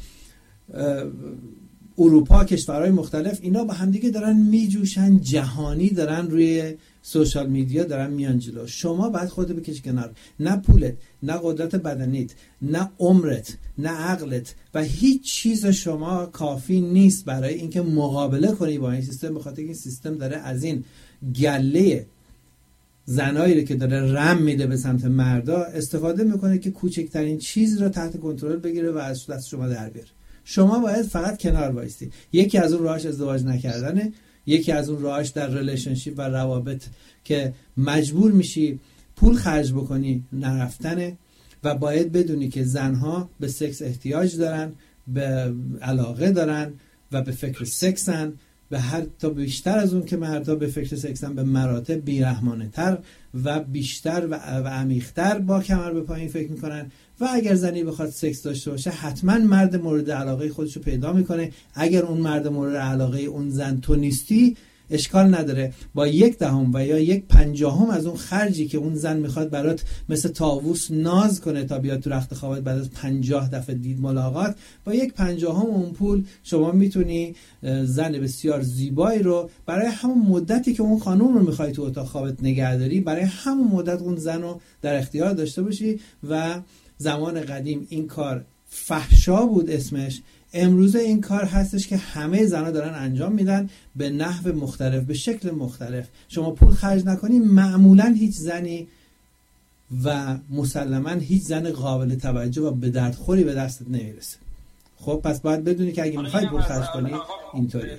اروپا، کشورهای مختلف، اینا با همدیگه دارن میجوشن، جهانی دارن روی سوشال میدیا دارن میان جلو. شما باید خودت بکشی کنار. نه پولت، نه قدرت بدنیت، نه عمرت، نه عقلت و هیچ چیز شما کافی نیست برای اینکه مقابله کنی با این سیستم، بخاطر که این سیستم داره از این گله زنایی که داره رم میده به سمت مردا استفاده میکنه که کوچکترین چیز رو تحت کنترل بگیره و از دست شما در بیاره. شما باید فقط کنار وایستی. یکی از اون راهش ازدواج نکردنه، یکی از اون راهش در ریلیشنشیپ و روابط که مجبور میشی پول خرج بکنی نرفتنه و باید بدونی که زنها به سکس احتیاج دارن، به علاقه دارن و به فکر سکسن، به هر تا بیشتر از اون که مردها به فکر سکسن، به مراتب بیرحمانه تر و بیشتر و, و عمیق‌تر با کمر به پایین فکر میکنن. و اگر زنی بخواد سکس داشته باشه حتما مرد مورد علاقه خودشو پیدا میکنه. اگر اون مرد مورد علاقه اون زن تو نیستی اشکال نداره، با یک دهم و یا یک پنجاهم از اون خرجی که اون زن میخواد برات مثل طاووس ناز کنه تا بیاد تو رخت خوابت بعد از پنجاه دفعه دید ملاقات، با یک پنجاهم اون پول شما میتونی زن بسیار زیبایی رو برای همون مدتی که اون خانوم رو میخوای تو اتاق خوابت نگهداری، برای همون مدت اون زن رو در اختیار داشته باشی. و زمان قدیم این کار فحشا بود اسمش، امروز این کار هستش که همه زنها دارن انجام میدن به نحو مختلف، به شکل مختلف. شما پول خرج نکنی معمولا هیچ زنی و مسلما هیچ زن قابل توجه و به درد خوری به دستت نمیرسه. خب پس باید بدونی که اگه میخوای پول خرج کنی اینطوری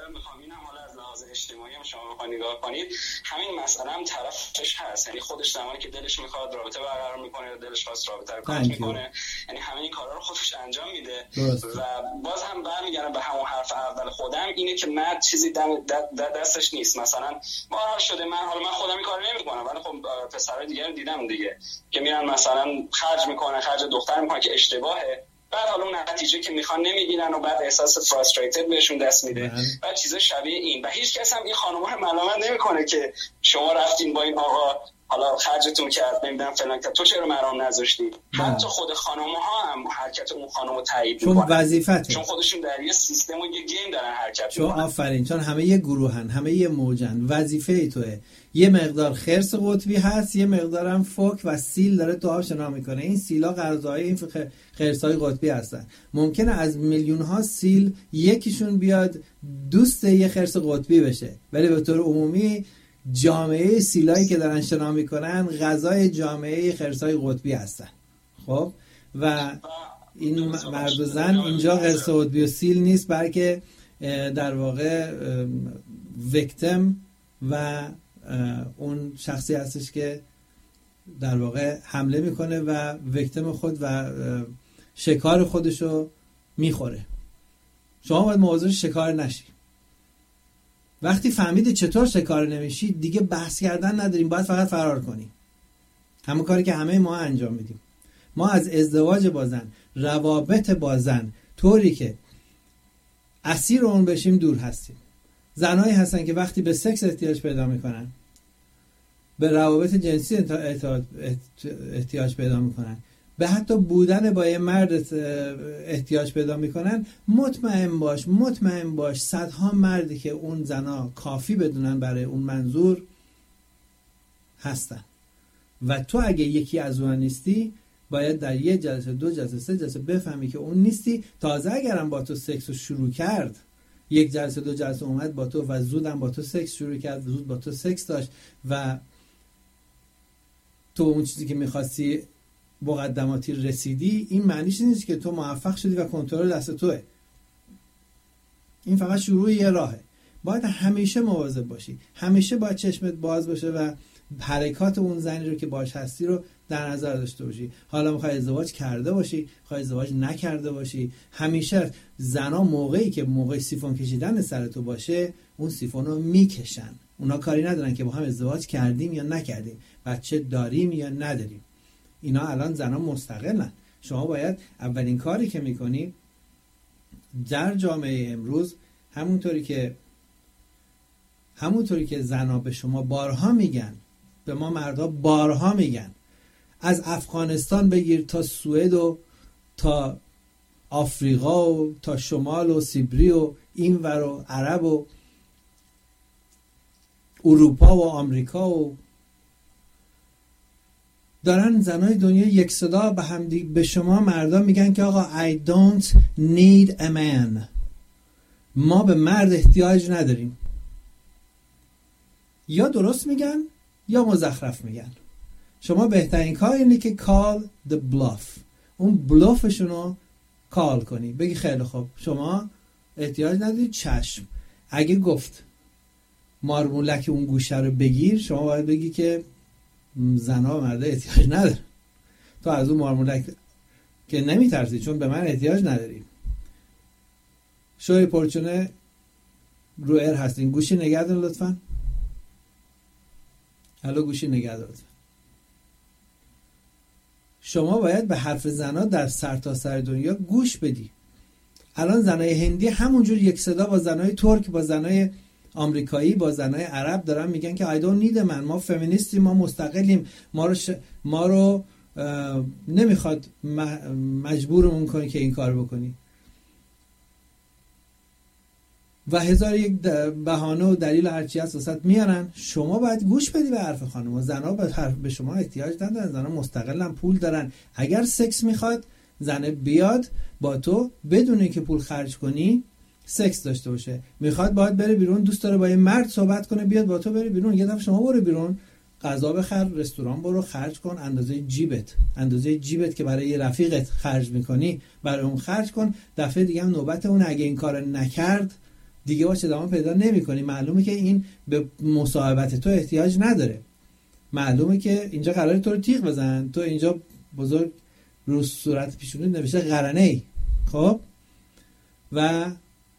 نگاه کنید همین مسئله هم طرفش هست، یعنی خودش زمانی که دلش میخواد رابطه برقرار میکنه یا دلش خواست رابطه رو کات میکنه، یعنی همه این کارا رو خودش انجام میده. و باز هم برمیگردم به همون حرف اول خودم، اینه که مرد چیزی دستش نیست. مثلا بار شده من حالا من خودم این کارو نمیکنم ولی خب پسرای دیگه رو دیدم دیگه که میرن مثلا خرج میکنن، خرج دختر میکنن که اشتباهه، بعد حالا اون نتیجه که میخوان نمیگیرن و بعد احساس فرستریتد بهشون دست میده. بعد چیزا شبیه این و هیچ کس هم این خانوما رو ملامت نمیکنه که شما رفتین با این آقا حالا خرجتون کرد نمیدونم فلان کرد تو چرا مرام نذاشتی. حتی خود خانوما ها هم حرکت اون خانومو تایید میکنن چون وظیفته، چون خودشون در یه سیستم و یه گیم دارن حرکت چون میکنن. آفرین، چون همه یه گروهن، همه یه موجن، وظیفه ای توئه. یه مقدار خرس قطبی هست، یه مقدار هم فوک و سیل داره تو آب شنا میکنه. این سیلا غذاهای این خرسای قطبی هستن. ممکنه از میلیون ها سیل یکیشون بیاد دوست یه خرس قطبی بشه، ولی به طور عمومی جامعه سیلایی که دارن شنا میکنن غذای جامعه خرسای قطبی هستن. خب و این مرد و زن اینجا خرس قطبی و سیل نیست، بلکه در واقع ویکتیم و اون شخصی هستش که در واقع حمله میکنه و ویکتیم خود و شکار خودشو میخوره. شما باید مواظب شکار نشی. وقتی فهمیدی چطور شکار نمیشی دیگه بحث کردن نداریم، باید فقط فرار کنی. همون کاری که همه ما انجام میدیم. ما از ازدواج با زن، روابط با زن طوری که اسیر اون بشیم دور هستیم. زنایی هستن که وقتی به سکس احتیاج پیدا میکنن، به روابط جنسی احتیاج پیدا میکنن، به حتی بودن با یه مرد احتیاج پیدا میکنن، مطمئن باش مطمئن باش صدها مردی که اون زنا کافی بدونن برای اون منظور هستن. و تو اگه یکی از اون نیستی باید در یه جلسه، دو جلسه، سه جلسه بفهمی که اون نیستی. تازه اگرم با تو سکس رو شروع کرد، یک جلسه دو جلسه اومد با تو و زودم با تو سکس شروع کرد، زود با تو سکس داشت و تو اون چیزی که میخواستی مقدماتی رسیدی، این معنیش نیست که تو موفق شدی و کنترل دست توه. این فقط شروع یه راهه. باید همیشه مواظب باشی، همیشه باید چشمت باز باشه و حرکات اون زنی رو که باش هستی رو در نظر داشته باشی. حالا میخوای ازدواج کرده باشی، میخوای ازدواج نکرده باشی، همیشه زنا موقعی که موقع سیفون کشیدن سر تو باشه اون سیفون رو میکشن. اونا کاری ندارن که با هم ازدواج کردیم یا نکردیم، بچه داریم یا نداریم. اینا الان زنان مستقلن. شما باید اولین کاری که میکنی در جامعه امروز، همونطوری که همونطوری که زنها به شما بارها میگن، به ما مردا بارها میگن، از افغانستان بگیر تا سوئد و تا آفریقا و تا شمال و سیبری و اینور و عرب و اروپا و آمریکا و دارن زنای دنیا یک صدا به هم دی... به شما مردان میگن که آقا I don't need a man. ما به مرد احتیاج نداریم. یا درست میگن یا مزخرف میگن. شما بهترین کار اینه که call the bluff. اون بلوفشون رو کال کنی، بگی خیلی خوب شما احتیاج ندارید، چشم. اگه گفت مارمولک اون گوشه رو بگیر، شما باید بگی که زنها و مردا احتیاج ندارن. تو از اون مارمولک که نمیترسی چون به من احتیاج نداریم. شوی پرچونه رو ایر هستین، گوشی نگه دار لطفا. الو گوشی نگه دار. شما باید به حرف زنها در سرتاسر سر دنیا گوش بدی. الان زنای هندی همونجور یک صدا با زنای ترک، با زنای آمریکایی، با زنای عرب دارن میگن که I don't need a man. ما فمینیستیم، ما مستقلیم، ما رو ش... ما رو نمیخواد مجبورمون کنی که این کار بکنی و هزار یک بهانه و دلیل هرچی هست واسط میارن. شما باید گوش بدی به حرف خانم. زنها به حرف به شما احتیاج ندارن. زنها مستقلن، پول دارن. اگر سکس میخواد زنه بیاد با تو بدون اینکه پول خرج کنی سکس داشته باشه. میخواد باید بره بیرون، دوست داره با یه مرد صحبت کنه، بیاد با تو بره بیرون. یه دفعه شما برو بیرون، غذا بخر، رستوران برو، خرج کن، اندازه جیبت اندازه جیبت که برای یه رفیقت خرج میکنی برای اون خرج کن. دفعه دیگه هم نوبت اون. اگه این کار نکرد دیگه باش ادامه پیدا نمی‌کنی. معلومه که این به مصاحبت تو احتیاج نداره. معلومه که اینجا قراره تو رو تیغ بزنن. تو اینجا بزرگ رو صورت پیشونی نوشته قرنه‌ای. خب و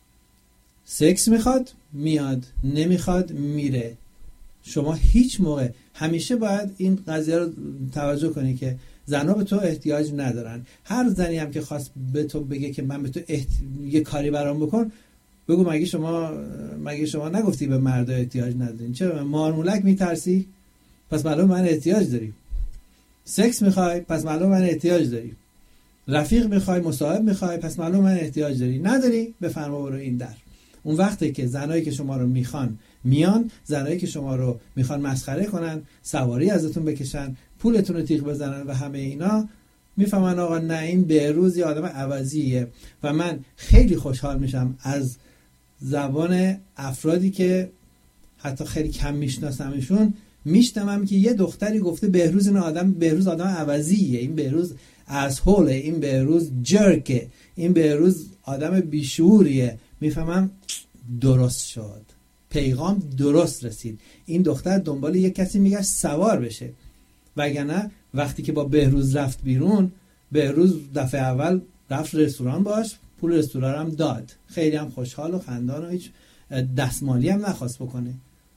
سکس میخواد میاد، نمیخواد میره. شما هیچ موقع، همیشه باید این قضیه رو توجه کنی که زنها به تو احتیاج ندارن. هر زنی هم که خواست به تو بگه که من به تو احت... یه کاری برام بکن، بگو مگه شما مگه شما نگفتی به مردا احتیاج ندارین؟ چرا مارمولک میترسی؟ پس معلومه من احتیاج داری. سکس میخوای؟ پس معلومه من احتیاج داری. رفیق میخوای، مصاحب میخوای، پس معلومه من احتیاج داری. نداری؟ بفرما برو این در. اون وقتی که زنایی که شما رو میخوان میان، زنایی که شما رو میخوان مسخره کنن، سواری ازتون بکشن، پولتون رو تیغ بزنن و همه اینا، میفهمن آقا نه این بهروز یه آدم عوضیه. و من خیلی خوشحال میشم از زبان افرادی که حتی خیلی کم میشناسمشون، میشنوم که یه دختری گفته بهروز این آدم بهروز آدم عوضیه، این بهروز اسهوله، این بهروز جرکه، این بهروز آدم بیشوریه. میفهمم درست شد، پیغام درست رسید. این دختر دنبال یک کسی میگشت سوار بشه، وگرنه وقتی که با بهروز رفت بیرون، بهروز دفعه اول رفت رستوران باش، پول رستوران هم داد، خیلی هم خوشحال و خندان و هیچ دستمالی هم نخواست بکنه.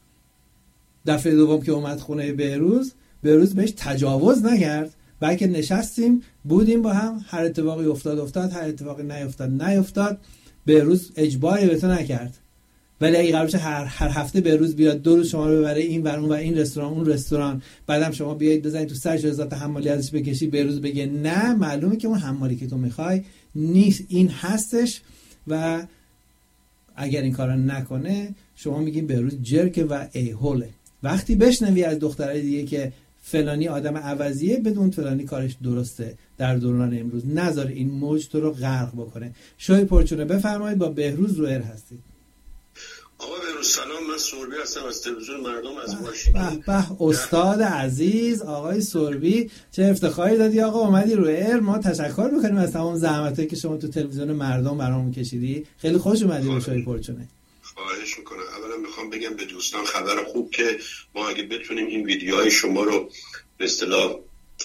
دفعه دوم که اومد خونه بهروز، بهروز بهش تجاوز نکرد، بلکه نشستیم بودیم با هم، هر اتفاقی افتاد افتاد، هر اتفاقی نیفتاد نیفتاد. بهروز اجباری به تو نکرد، ولی اگه قرار بشه هر هر هفته بهروز بیاد دو روز شما رو ببره این ور اون و این رستوران اون رستوران، بعدم شما بیایید بزنید تو سرش ازات حمالی ازش بکشی، بهروز بگه نه، معلومه که اون حمالی که تو میخوای نیست، این هستش. و اگر این کارو نکنه شما میگین بهروز جرکه و ایهوله. وقتی بشنوی از دخترای دیگه که فلانی آدم عوضیه، بدون فلانی کارش درسته در دوران امروز، نذار این موج تو رو غرق بکنه. شوی پرچونه بفرمایید، با بهروز رو ایر هستید. آقا بهروز سلام، من سوربی هستم از تلویزیون مردم از واشنگتن. به به استاد عزیز آقای سوربی، چه افتخاری دادی آقا اومدی رو ایر. ما تشکر میکنیم از تمام زحمتایی که شما تو تلویزیون مردم برامون کشیدی. خیلی خوش اومدی به شوی پرچونه. خواهش میکنم. اولا میخوام بگم به دوستان خبر خوب که ما اگه بتونیم این ویدیوهای شما رو به اصطلاح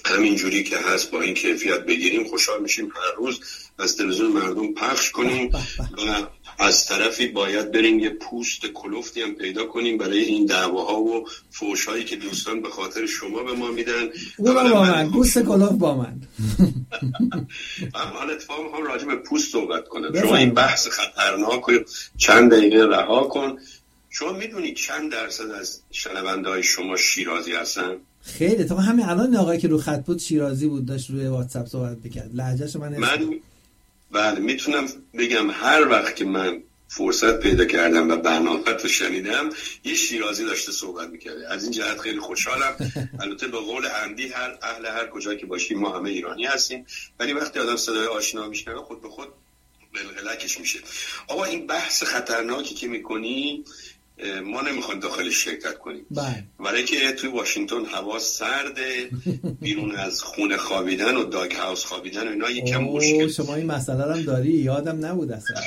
همینجوری که هست با این کیفیت بگیریم خوشحال میشیم هر روز از تلویزیون مردم پخش کنیم و از طرفی باید بریم یه پوست کلفتی هم پیدا کنیم برای این دعواها و فحش‌هایی که دوستان به خاطر شما به ما میدن. او با من پوست کلفت با من. من حالا اتفاقا میخوام راجع به پوست صحبت کنم. شما این بحث خطرناک رو چند دقیقه رها کن. شما میدونی چند درصد از شنونده‌های شما شیرازی هستن؟ خیلی. تا همین الان آقایی که رو خط بود شیرازی بود، داشت روی واتساپ صحبت می‌کرد. لهجه‌شو من من بله میتونم بگم هر وقت که من فرصت پیدا کردم و برنامه رو شنیدم یه شیرازی داشته صحبت میکرده. از این جهت خیلی خوشحالم. البته به قول اندی هر اهل هر کجا که باشیم ما همه ایرانی هستیم، ولی وقتی آدم صدای آشنا میشنوه خود به خود بلغلکش میشه. آقا این بحث خطرناکی که میکنی ما نمیخوایم داخلش شرکت کنیم، برای که توی واشنگتن هوا سرده، بیرون از خونه خوابیدن و داگ هاوس خوابیدن و اینا یکم مشکل. شما این مسئله رو هم داری؟ یادم نبود اصلا.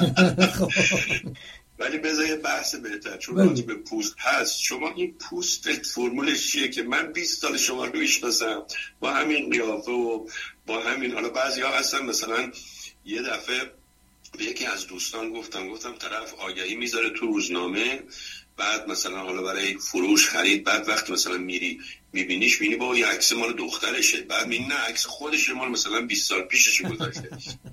ولی بذار یه بحث بهتر، چون راجع به پوست هست. شما این پوستت فرمولش چیه که من بیست سال شما رو میشناسم با همین قیافه و با همین، حالا بعضیا هستن مثلا یه دفعه به یکی از دوستان گفتم گفتم طرف آگهی میذاره تو روزنامه، بعد مثلا حالا برای فروش خرید، بعد وقتی مثلا میری میبینیش میبینی با یه عکس مال دخترشه، بعد میبینی نه عکس خودشه مال مثلا بیست سال پیشش گذاشته.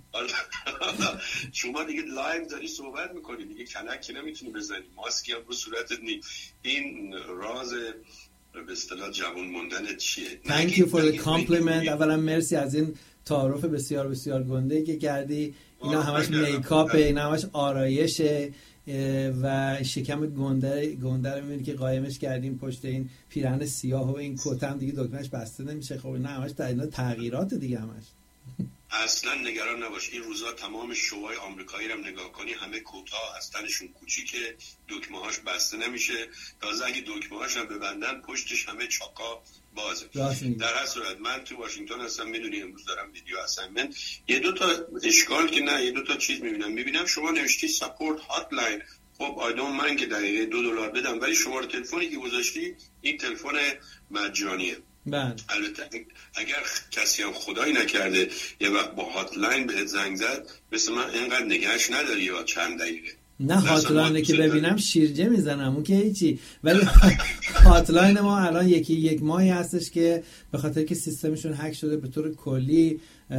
شما دیگه لایو داری صحبت میکنی دیگه، کلک که نمیتونی بزنی، ماسکی هم رو صورتت نی. این راز به اصطلاح جوان موندن چیه؟ Thank you for the compliment. اولا مرسی از این تعارف بسیار بسیار گنده که کردی. اینا همش میکاپه، اینا همش آرایشه و شکم گنده گنده رو میبینی که قایمش کردیم پشت این پیرهن سیاه و این کت هم دیگه دکمهش بسته نمیشه. خب اینا همش اینا تغییرات دیگه همش. اصلا نگران نباش، این روزا تمام شوهای آمریکایی رو نگاه کنی همه کوتاه از تنشون کوچیکه، دکمه‌هاش بسته نمیشه، تازه اگه دکمه‌هاش هم ببندن پشتش همه چاقا بازه. در هر صورت من تو واشنگتن هستم، میدونی امروز دارم ویدیو اسایمنت، یه دو تا اشکال که نه، یه دو تا چیز میبینم میبینم شما نوشتی ساپورت هاتلاین. خب آی دونت من که دقیقه دو دلار بدم، ولی شماره تلفنی که گذاشتی این تلفن مجانیه. بله. البته اگر کسی هم خدایی نکرده یه وقت با هاتلاین بهت زنگ زد مثل من اینقدر نگهش نداری یا چند دقیقه، نه هاتلاین که ببینم شیرجه میزنم اون که هیچی، ولی هاتلاین ما الان یکی یک ماهی هستش که به خاطر که سیستمشون هک شده به طور کلی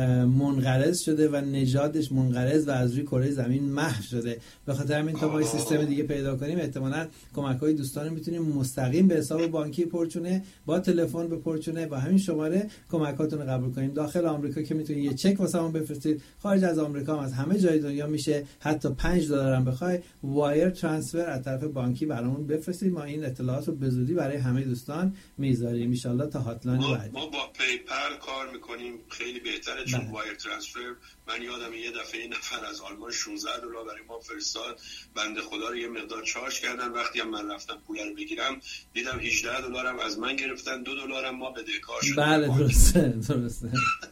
منقرض شده و نژادش منقرض و از روی کره زمین محو شده. به خاطر همین تا ما یه سیستم دیگه پیدا کنیم احتمالاً کمک‌های دوستان میتونیم مستقیم به حساب بانکی پرچونه با تلفن به پرچونه با همین شماره کمکاتون رو قبول کنیم. داخل آمریکا که میتونید یه چک واسمون بفرستید، خارج از آمریکا هم از همه جای دنیا میشه، حتی پنج دلار هم بخوای وایر ترانسفر از طرف بانکی برامون بفرستید. ما این اطلاعات رو به زودی برای همه دوستان میذاریم ان شاءالله تا هاتلاین بعد. ما با پیپل کار میکنیم، خیلی بهتره چون وایر ترانسفر. من یادم یه دفعه این نفر از آلمان شانزده دلار برای ما فرستاد، بنده خدا رو یه مقدار چارج کردن. وقتی هم من رفتم پول رو بگیرم دیدم هجده دلارم از من گرفتن، دو دلارم ما بدهکار شدیم. بله درسته درسته.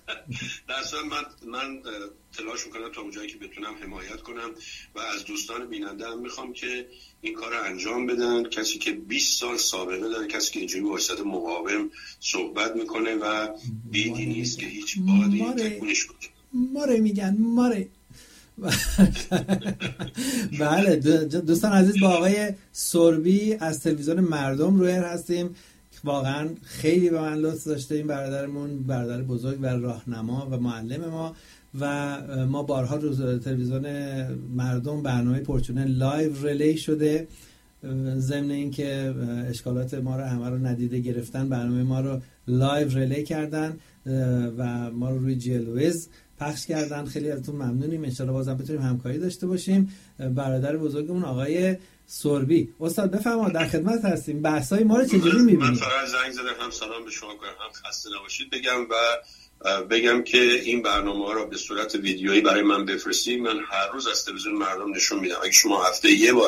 درسته من من تلاش میکنم تا اونجایی که بتونم حمایت کنم و از دوستان بیننده هم میخوام که این کار رو انجام بدن. کسی که بیست سال سابقه داره، کسی که اینجوری واسط مقاوم صحبت میکنه و بیدی نیست که هیچ بادی تکونش کنه. ماره میگن ماره. بله دوستان عزیز، با آقای سوربی از تلویزیون مردم روی هستیم. واقعا خیلی به من لطف داشته این برادرمون، برادر بزرگ و راهنما و معلم ما، و ما بارها رو تلویزیون مردم برنامه پرچونه لایو ریلی شده، ضمن این که اشکالات ما رو همه رو ندیده گرفتن برنامه ما رو لایو ریلی کردن و ما رو روی جلویز پخش کردن. خیلی ازتون ممنونیم. ان شاءالله بازم بتونیم همکاری داشته باشیم. برادر بزرگمون آقای سوربی. استاد بفرمایید، در خدمت هستیم. بحثای ما رو چجوری می‌بینید؟ من فقط زنگ زدم هم سلام به شما کنم، هم خسته نباشید بگم و بگم که این برنامه رو به صورت ویدیویی برای من بفرستید. من هر روز از تلویزیون مردم نشون میدم. اگه شما هفته یه بار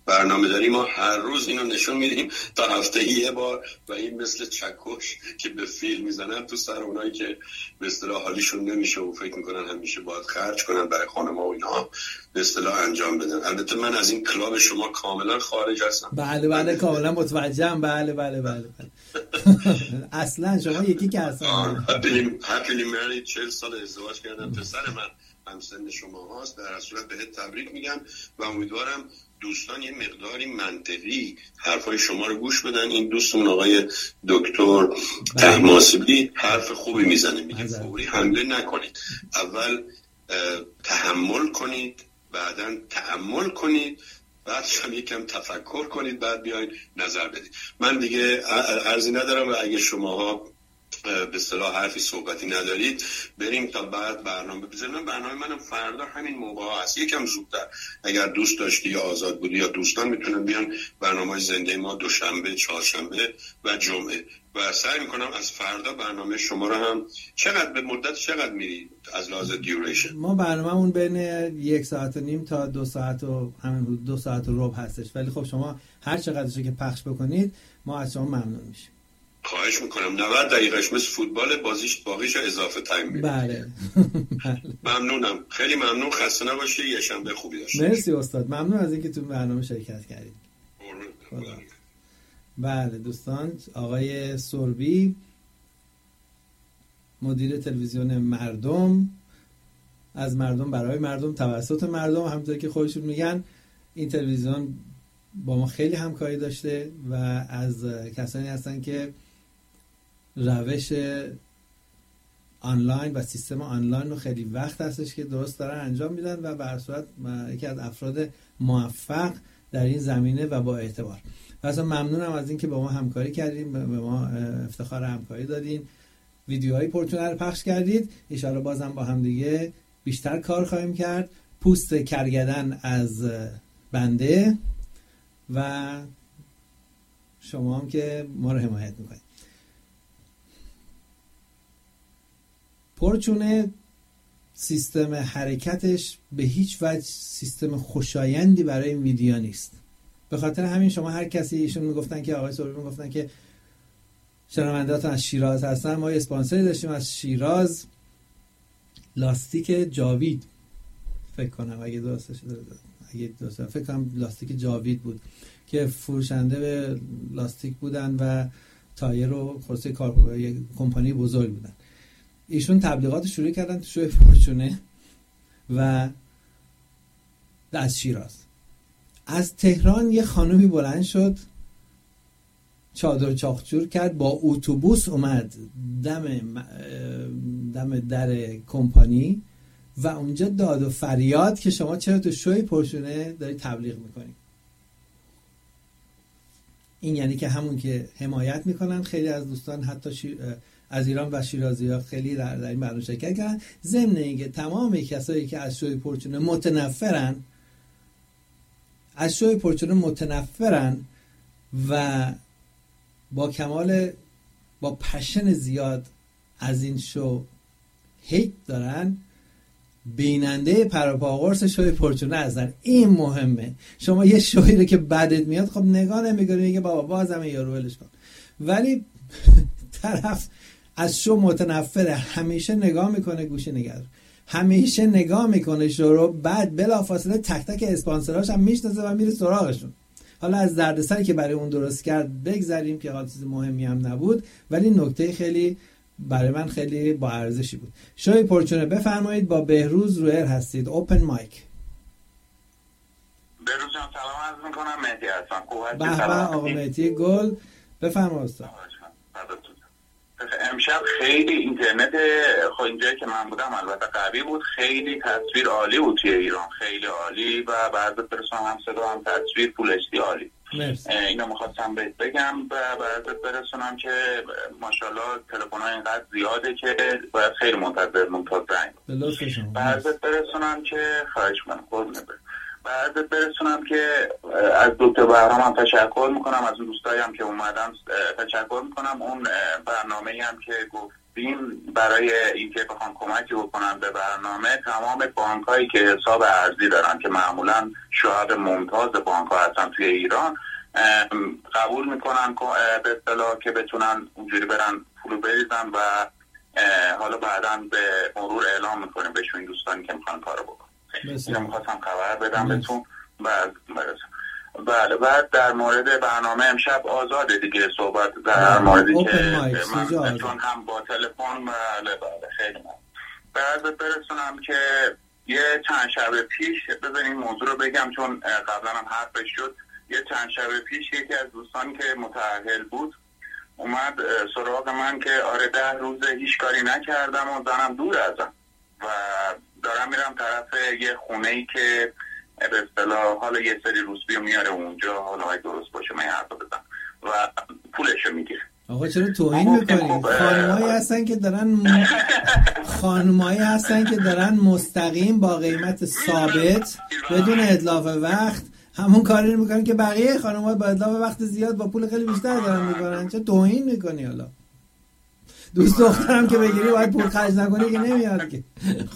برنامه داری ما هر روز اینو نشون میدیم تا هفته یه بار، و این مثل چکش که به فیل میزنن تو سر اونایی که به اصطلاح حالیشون نمیشه و فکر میکنن همیشه باید خرج کنن برای خانم‌ها و اینها به اصطلاح انجام بدن. البته من از این کلاب شما کاملا خارج هستم. بله بله کاملا متوجهم. بله بله بله, بله. اصلا شما یکی که اصلا هپیلی مری چهل سال ازدواج کردم، پسر من همسن شما هست. در صورت بهت تبریک میگم و امیدوارم دوستان یه مقداری منطقی حرفای شما رو گوش بدن. این دوستمون آقای دکتر طهماسبی حرف خوبی میزنه، میگه فوری حمله نکنید، اول تحمل کنید، بعداً تأمل کنید، بعدش هم یکم تفکر کنید، بعد بیاید نظر بدید. من دیگه عرضی ندارم و اگه شماها به اصطلاح حرفی صحبتی ندارید بریم تا بعد برنامه بزنم. برنامه منم فردا همین موقع هست، یکم زودتر. اگر دوست داشتی یا آزاد بودی یا دوستان میتونن بیان. برنامه زنده ما دوشنبه، چهارشنبه و جمعه و سعی میکنم از فردا برنامه شما رو هم. چقدر به مدت چقدر میرید از لحاظ دیوریشن؟ ما برنامه‌مون بین یک ساعت و نیم تا دو ساعت و همین دو ساعت و ربع هستش، ولی خب شما هر چقدرشو که پخش بکنید ما از شما ممنون میشیم. خواهش میکنم. نود دقیقهش مثل فوتبال، بازیش باقیش اضافه تایم میده. بله. ممنونم، خیلی ممنون. خسته نباشی، یه شنبه خوبی داشته. مرسی استاد، ممنون از اینکه تو برنامه شرکت کردید. بله دوستان، آقای سربی مدیر تلویزیون مردم، از مردم برای مردم توسط مردم، همونطور که خودشون میگن. این تلویزیون با ما خیلی همکاری داشته و از کسانی هستن که روش آنلاین و سیستم آنلاین رو خیلی وقت هستش که درست دارن انجام میدن و به هر صورت یکی از افراد موفق در این زمینه و با اعتبار. اصلا ممنونم از این که با ما همکاری کردیم، به ما افتخار همکاری دادین، ویدیوهای پرچونه رو پخش کردید. ان شاءالله بازم با هم دیگه بیشتر کار خواهیم کرد. پوست کرگدن از بنده و شما هم که ما رو حمایت میکنید. پرچونه سیستم حرکتش به هیچ وجه سیستم خوشایندی برای میدیا نیست. به خاطر همین شما هر کسی، ایشون میگفتن که آقای سربی میگفتن که شنونده‌تون از شیراز هستن، ما یه اسپانسری داشتیم از شیراز، لاستیک جاوید فکر کنم اگه درست شده اگه درست فکر کنم لاستیک جاوید بود که فروشنده به لاستیک بودن و تایر و خلاصه کار یک کمپانی بزرگ بودن. ایشون تبلیغات شروع کردن تو شوی فورچونه و از شیراز. از تهران یه خانومی بلند شد، چادر چاخچور کرد، با اتوبوس اومد دم دم در کمپانی و اونجا داد و فریاد که شما چرا تو شوی پرچونه داری تبلیغ میکنی. این یعنی که همون که حمایت میکنن. خیلی از دوستان حتی شیر... از ایران و شیرازی ها خیلی در, در این برنامه شرکت کردن. ضمن اینکه تمام کسایی که از شوی پرچونه متنفرن از شوی پرچونه متنفرن و با کمال با پشن زیاد از این شو هیت دارن، بیننده پروپاگورس شوی پرچونه هستن. این مهمه. شما یه شوی رو که بدت میاد خب نگاه نمی‌کنی، میگه بابا بازم یارو ولش کن، ولی طرف از شو متنفره، همیشه نگاه میکنه، گوشه نگرد، همیشه نگاه میکنه شو رو، بعد بلافاصله تک تک اسپانسراش هم میشناسه و میره سراغشون. حالا از دردسری که برای اون درست کرد بگذریم که حال چیز مهمی هم نبود، ولی نکته خیلی برای من خیلی با ارزشی بود. شوی پرچونه بفرمایید، با بهروز رویر هستید. اوپن مایک. بهروز جان سلام عرض میکنم، مهدی هستم. خوب هستی؟ به به آقا مهدی گل، بفرمایید استاد. امشب خیلی اینترنت خب اینجایی که من بودم البته قوی بود، خیلی تصویر عالی بود توی ایران، خیلی عالی و بعد برسونم هم صدا هم تصویر فول اچ دی عالی. اینو می‌خواستم بهت بگم و بعد برسونم که ماشاءالله تلفن‌ها اینقدر زیاده که باید خیلی منتظر منتظر زنگ. بعد برسونم که خواهش می‌کنم قربونت برم. بعد برسونم که از دکتر بهرام هم تشکر میکنم، از اون دوستایی هم که اومدن تشکر میکنم. اون برنامه‌ای هم که گفت هستیم برای اینکه بخوام کمکی بکنن به برنامه، تمام بانک‌هایی که حساب ارزی دارن که معمولا شاهد ممتاز بانک‌ها هستن توی ایران، قبول میکنن به اصطلاح که بتونن اونجوری برن پولو بریزن و حالا بعداً به مرور اعلام میکنیم بهشون دوستانی که میخوان کارو بکنن. اینو میخواستم خبر بدم بهتون. بله، بعد در مورد برنامه امشب آزاده دیگه صحبت در موردی که من چون هم با تلفن بله بله خیلی من بعد برسونم که یه چند شب پیش بذارین موضوع رو بگم چون قبلا هم حرفش شد. یه چند شب پیش یکی از دوستانی که متأهل بود اومد سراغ من که آره ده روز هیچ کاری نکردم و زنم دور ازم و دارم میرم طرف یه خونه‌ای که به اصطلاح حالا یه سری روسبی میاره اونجا، حالا اگه درست باشه من حرف بزنم و پولشو میگیره. آقا چرا توهین میکنید؟ خانمایی هستن که دارن خانمایی هستن که دارن مستقیم با قیمت ثابت بدون اتلاف وقت همون کاری رو میکنن که بقیه خانم‌ها با اتلاف وقت زیاد با پول خیلی بیشتر دارن میکنن. چرا توهین میکنی؟ حالا دوست دخترم که بگیری باید پول خرج نکنی که نمیاد که.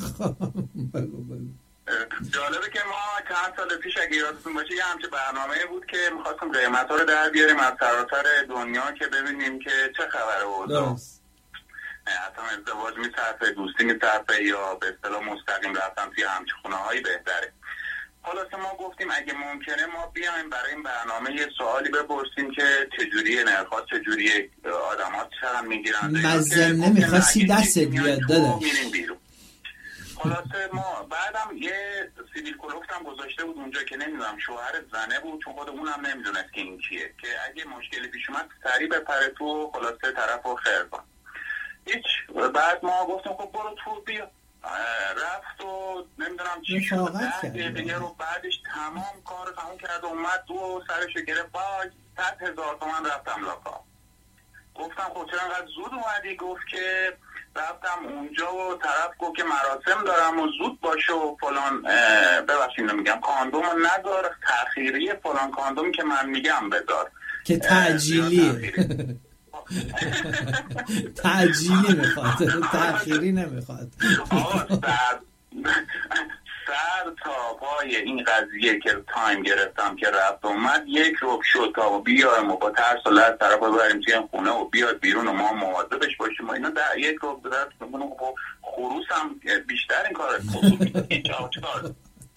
بگو بگو. جالبه که ما چند سال پیش اگه یادتون باشه یه همچه برنامه بود که می‌خواستیم قیمت‌ها رو در بیاریم از سراسر دنیا که ببینیم که چه خبره اوضاع. اصلا ازدواج می‌صرفه، دوستی می‌صرفه یا به اصطلاح مستقیم رفتن توی همچه خونه‌هایی بهتره. خلاصه ما گفتیم اگه ممکنه ما بیایم برای این برنامه یه سوالی بپرسیم که چجوریه نرخ‌ها، چجوریه آدم‌ها چقدر می‌گیرن. مزه نمی‌خواستی دستت بیاد داداش. خلاصه ما بعدم یه سیبیل کلوفت هم گذاشته بود اونجا که نمیدونم شوهر زنه بود چون خود اونم نمیدونست که این کیه که اگه مشکلی پیش اومد سریع بپره تو خلاصه طرفو خیر کن. هیچ بعد ما گفتیم خب برو تو بیا. رفت و نمیدونم چی شد دیگه رو بعدش تمام کار تمام کرد و اومد تو سرشو گرفت با صد هزار تومن رفتم لاکا. گفتم خب چرا انقدر زود اومدی؟ گفت که رفتم اونجا و طرف گفت که مراسم دارم و زود باشه و فلان ببخشید نمیگم کاندوم ندار تأخیری فلان کاندومی که من میگم بدار که تعجیلیه. تعجیلی میخواد تأخیری نمیخواد. سر تا پای این قضیه که تایم گرفتم که رفت اومد یک روب شد تا و بیایم و با ترس و لرز طرف رو بریم توی خونه و بیاد بیرون و ما مواظبش باشیم و اینا در یک روب درست کنم و خروس هم بیشتر این کار چهار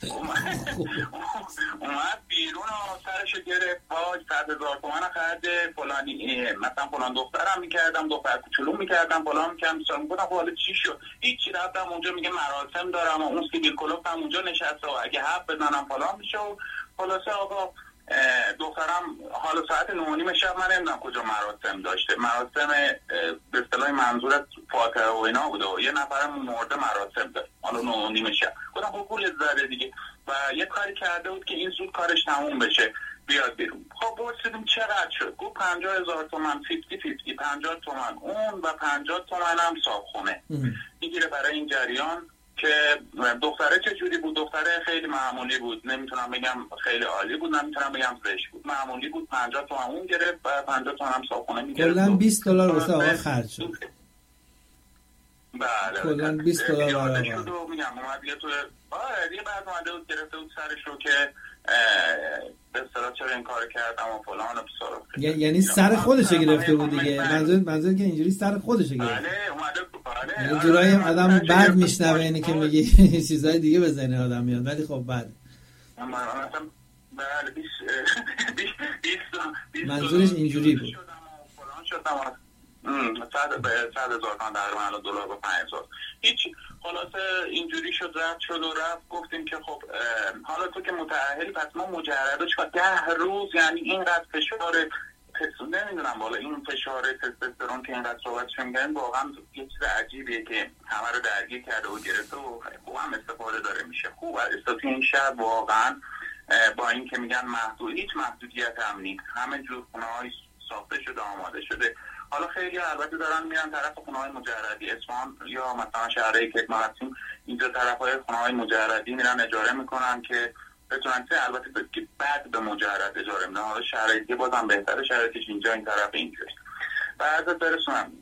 اومد بیرون و سرشو گرفت پاک صد هزار تومن خرده فلانی مثلا فلان دخترم میکردم دختر کوچولو میکردم فلان میکردم سلام بودم حالا چی شد هیچی رفتم اونجا میگه مراسم دارم و اون سیبیل کلوف هم اونجا نشسته و اگه حرف بزنم فلان میشه و خلاصه آقا دخترم حالا ساعت نه و نیم شب من نمیدونم کجا مراسم داشته مراسم به اصطلاح منظورت فاتحه و اینا بوده و یه نفرم مرده مراسم داشت حالا نه و نیم شب گفتم خب پول زده دیگه و یه کاری کرده بود که این زود کارش تموم بشه بیاد بیرون. خب پرسیدیم چقدر شد؟ گفت پنجاه هزار تومن فیفتی فیفتی پنجاه تومن اون و پنجاه تومن هم صابخونه میگیره برای این جریان که دختره چه جوری بود؟ دختره خیلی معمولی بود نمیتونم بگم خیلی عالی بود نمیتونم بگم زشت بود معمولی بود پنجاه تومن اون گرفت و پنجاه تومن هم صابخونه میگرفت کلا بیست دلار واسه آقا خرج شد. بله کلا بیست دلار برای آقا میگم اومد یه تو آره دیگه بعد اومده بود گرفته بود سرش رو که به اصطلاح چرا این کار کردم و فلان و بسار یعنی سر خودش گرفته بود دیگه منظور منظور که اینجوری سر خودش گرفته بله اومده بله یه جورایی آدم بد میشنوه اینی که میگه چیزای دیگه بزنه آدم میاد ولی خب بعد بله بیست منظورش اینجوری بود فلان شدم صد هزار تومان در دلار با پنج هزار هیچ خلاصه اینجوری شد رفت شد و رفت گفتیم که خب حالا تو که متأهلی پس ما مجرده چون ده روز یعنی اینقدر فشار نمیدونم بالا این فشار تستوسترون که اینقدر صحبتش میگن واقعا یه چیز عجیبیه که همه رو درگیر کرده و گرفته و خوب هم استفاده داره میشه خوب استفاده این شب واقعا با این که میگن محدود هیچ محدودیت هم نیست همه جور خونه های ساخته شده آماده شده حالا خیلی البته دارن میرن طرف خونه‌های مجردی اصفهان یا مثلا شهرهایی که ما هستیم اینجا طرفای خونه‌های مجردی میرن اجاره میکنن که بتونن چه البته بعد به مجرد اجاره میدن حالا شهرهایی که بازم بهتره شهرهایش اینجا این طرف اینجوری بعد برسونم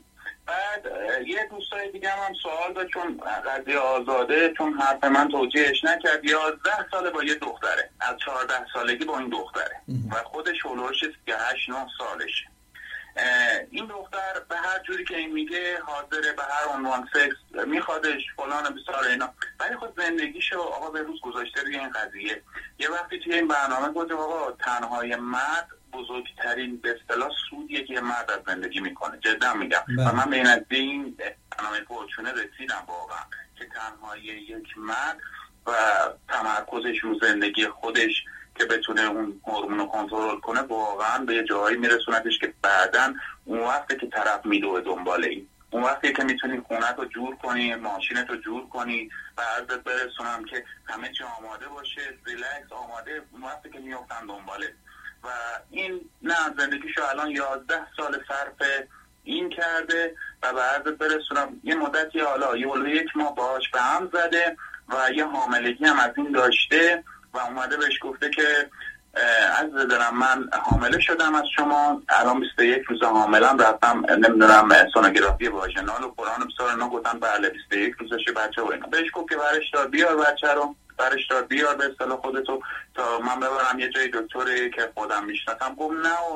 بعد یه دوستای دیگه هم سوال داشت چون قضیه آزاده، چون حرف من توجیهش نکرد، یازده ساله با یه دختره، از چهارده سالگی با این دختره و خودش هلوش سی و هشت نه سالشه. این دختر به هر جوری که این میگه حاضره به هر عنوان سکس میخوادش فلان بسار اینا، ولی خود زندگیشو آقا به روز گذاشته روی این قضیه. یه وقتی توی این برنامه گفت آقا تنهای مرد بزرگترین به اصطلاح سودیه که مرد از زندگی میکنه، جدا میگم بله. و من به این برنامه پرچونه رسیدم واقعا که تنهایی یک مرد و تمرکزش رو زندگی خودش که بتونه اون هورمونو کنترل کنه واقعا به یه جایی میرسوندش که بعدن اون وقتی که طرف میدوه دنباله این، اون وقتی که میتونی خونت رو جور کنی، ماشینت رو جور کنی و عرضت برسونم که همه چی آماده باشه، ریلکس آماده، اون وقتی که میافتن دنباله. و این نه زندگیشو الان یازده سال صرف این کرده و به عرضت برسونم یه مدتی حالا یه ولو یک ماه باهاش به هم زده و یه حاملگی هم از این داشته و اومده بهش گفته که عزیز دلم من حامله شدم از شما، الان بیست و یک روز حاملم، رفتم نمیدونم سونوگرافی واژینال و قرآن بسار اینا، گفتن بله بیست و یک روزشه بچه و اینا. بهش گفت که برش دار بیار بچه رو، برش دار بیار به اصطلاح خودتو تا من ببرم یه جای دکتری که خودم میشناسم. گفت نه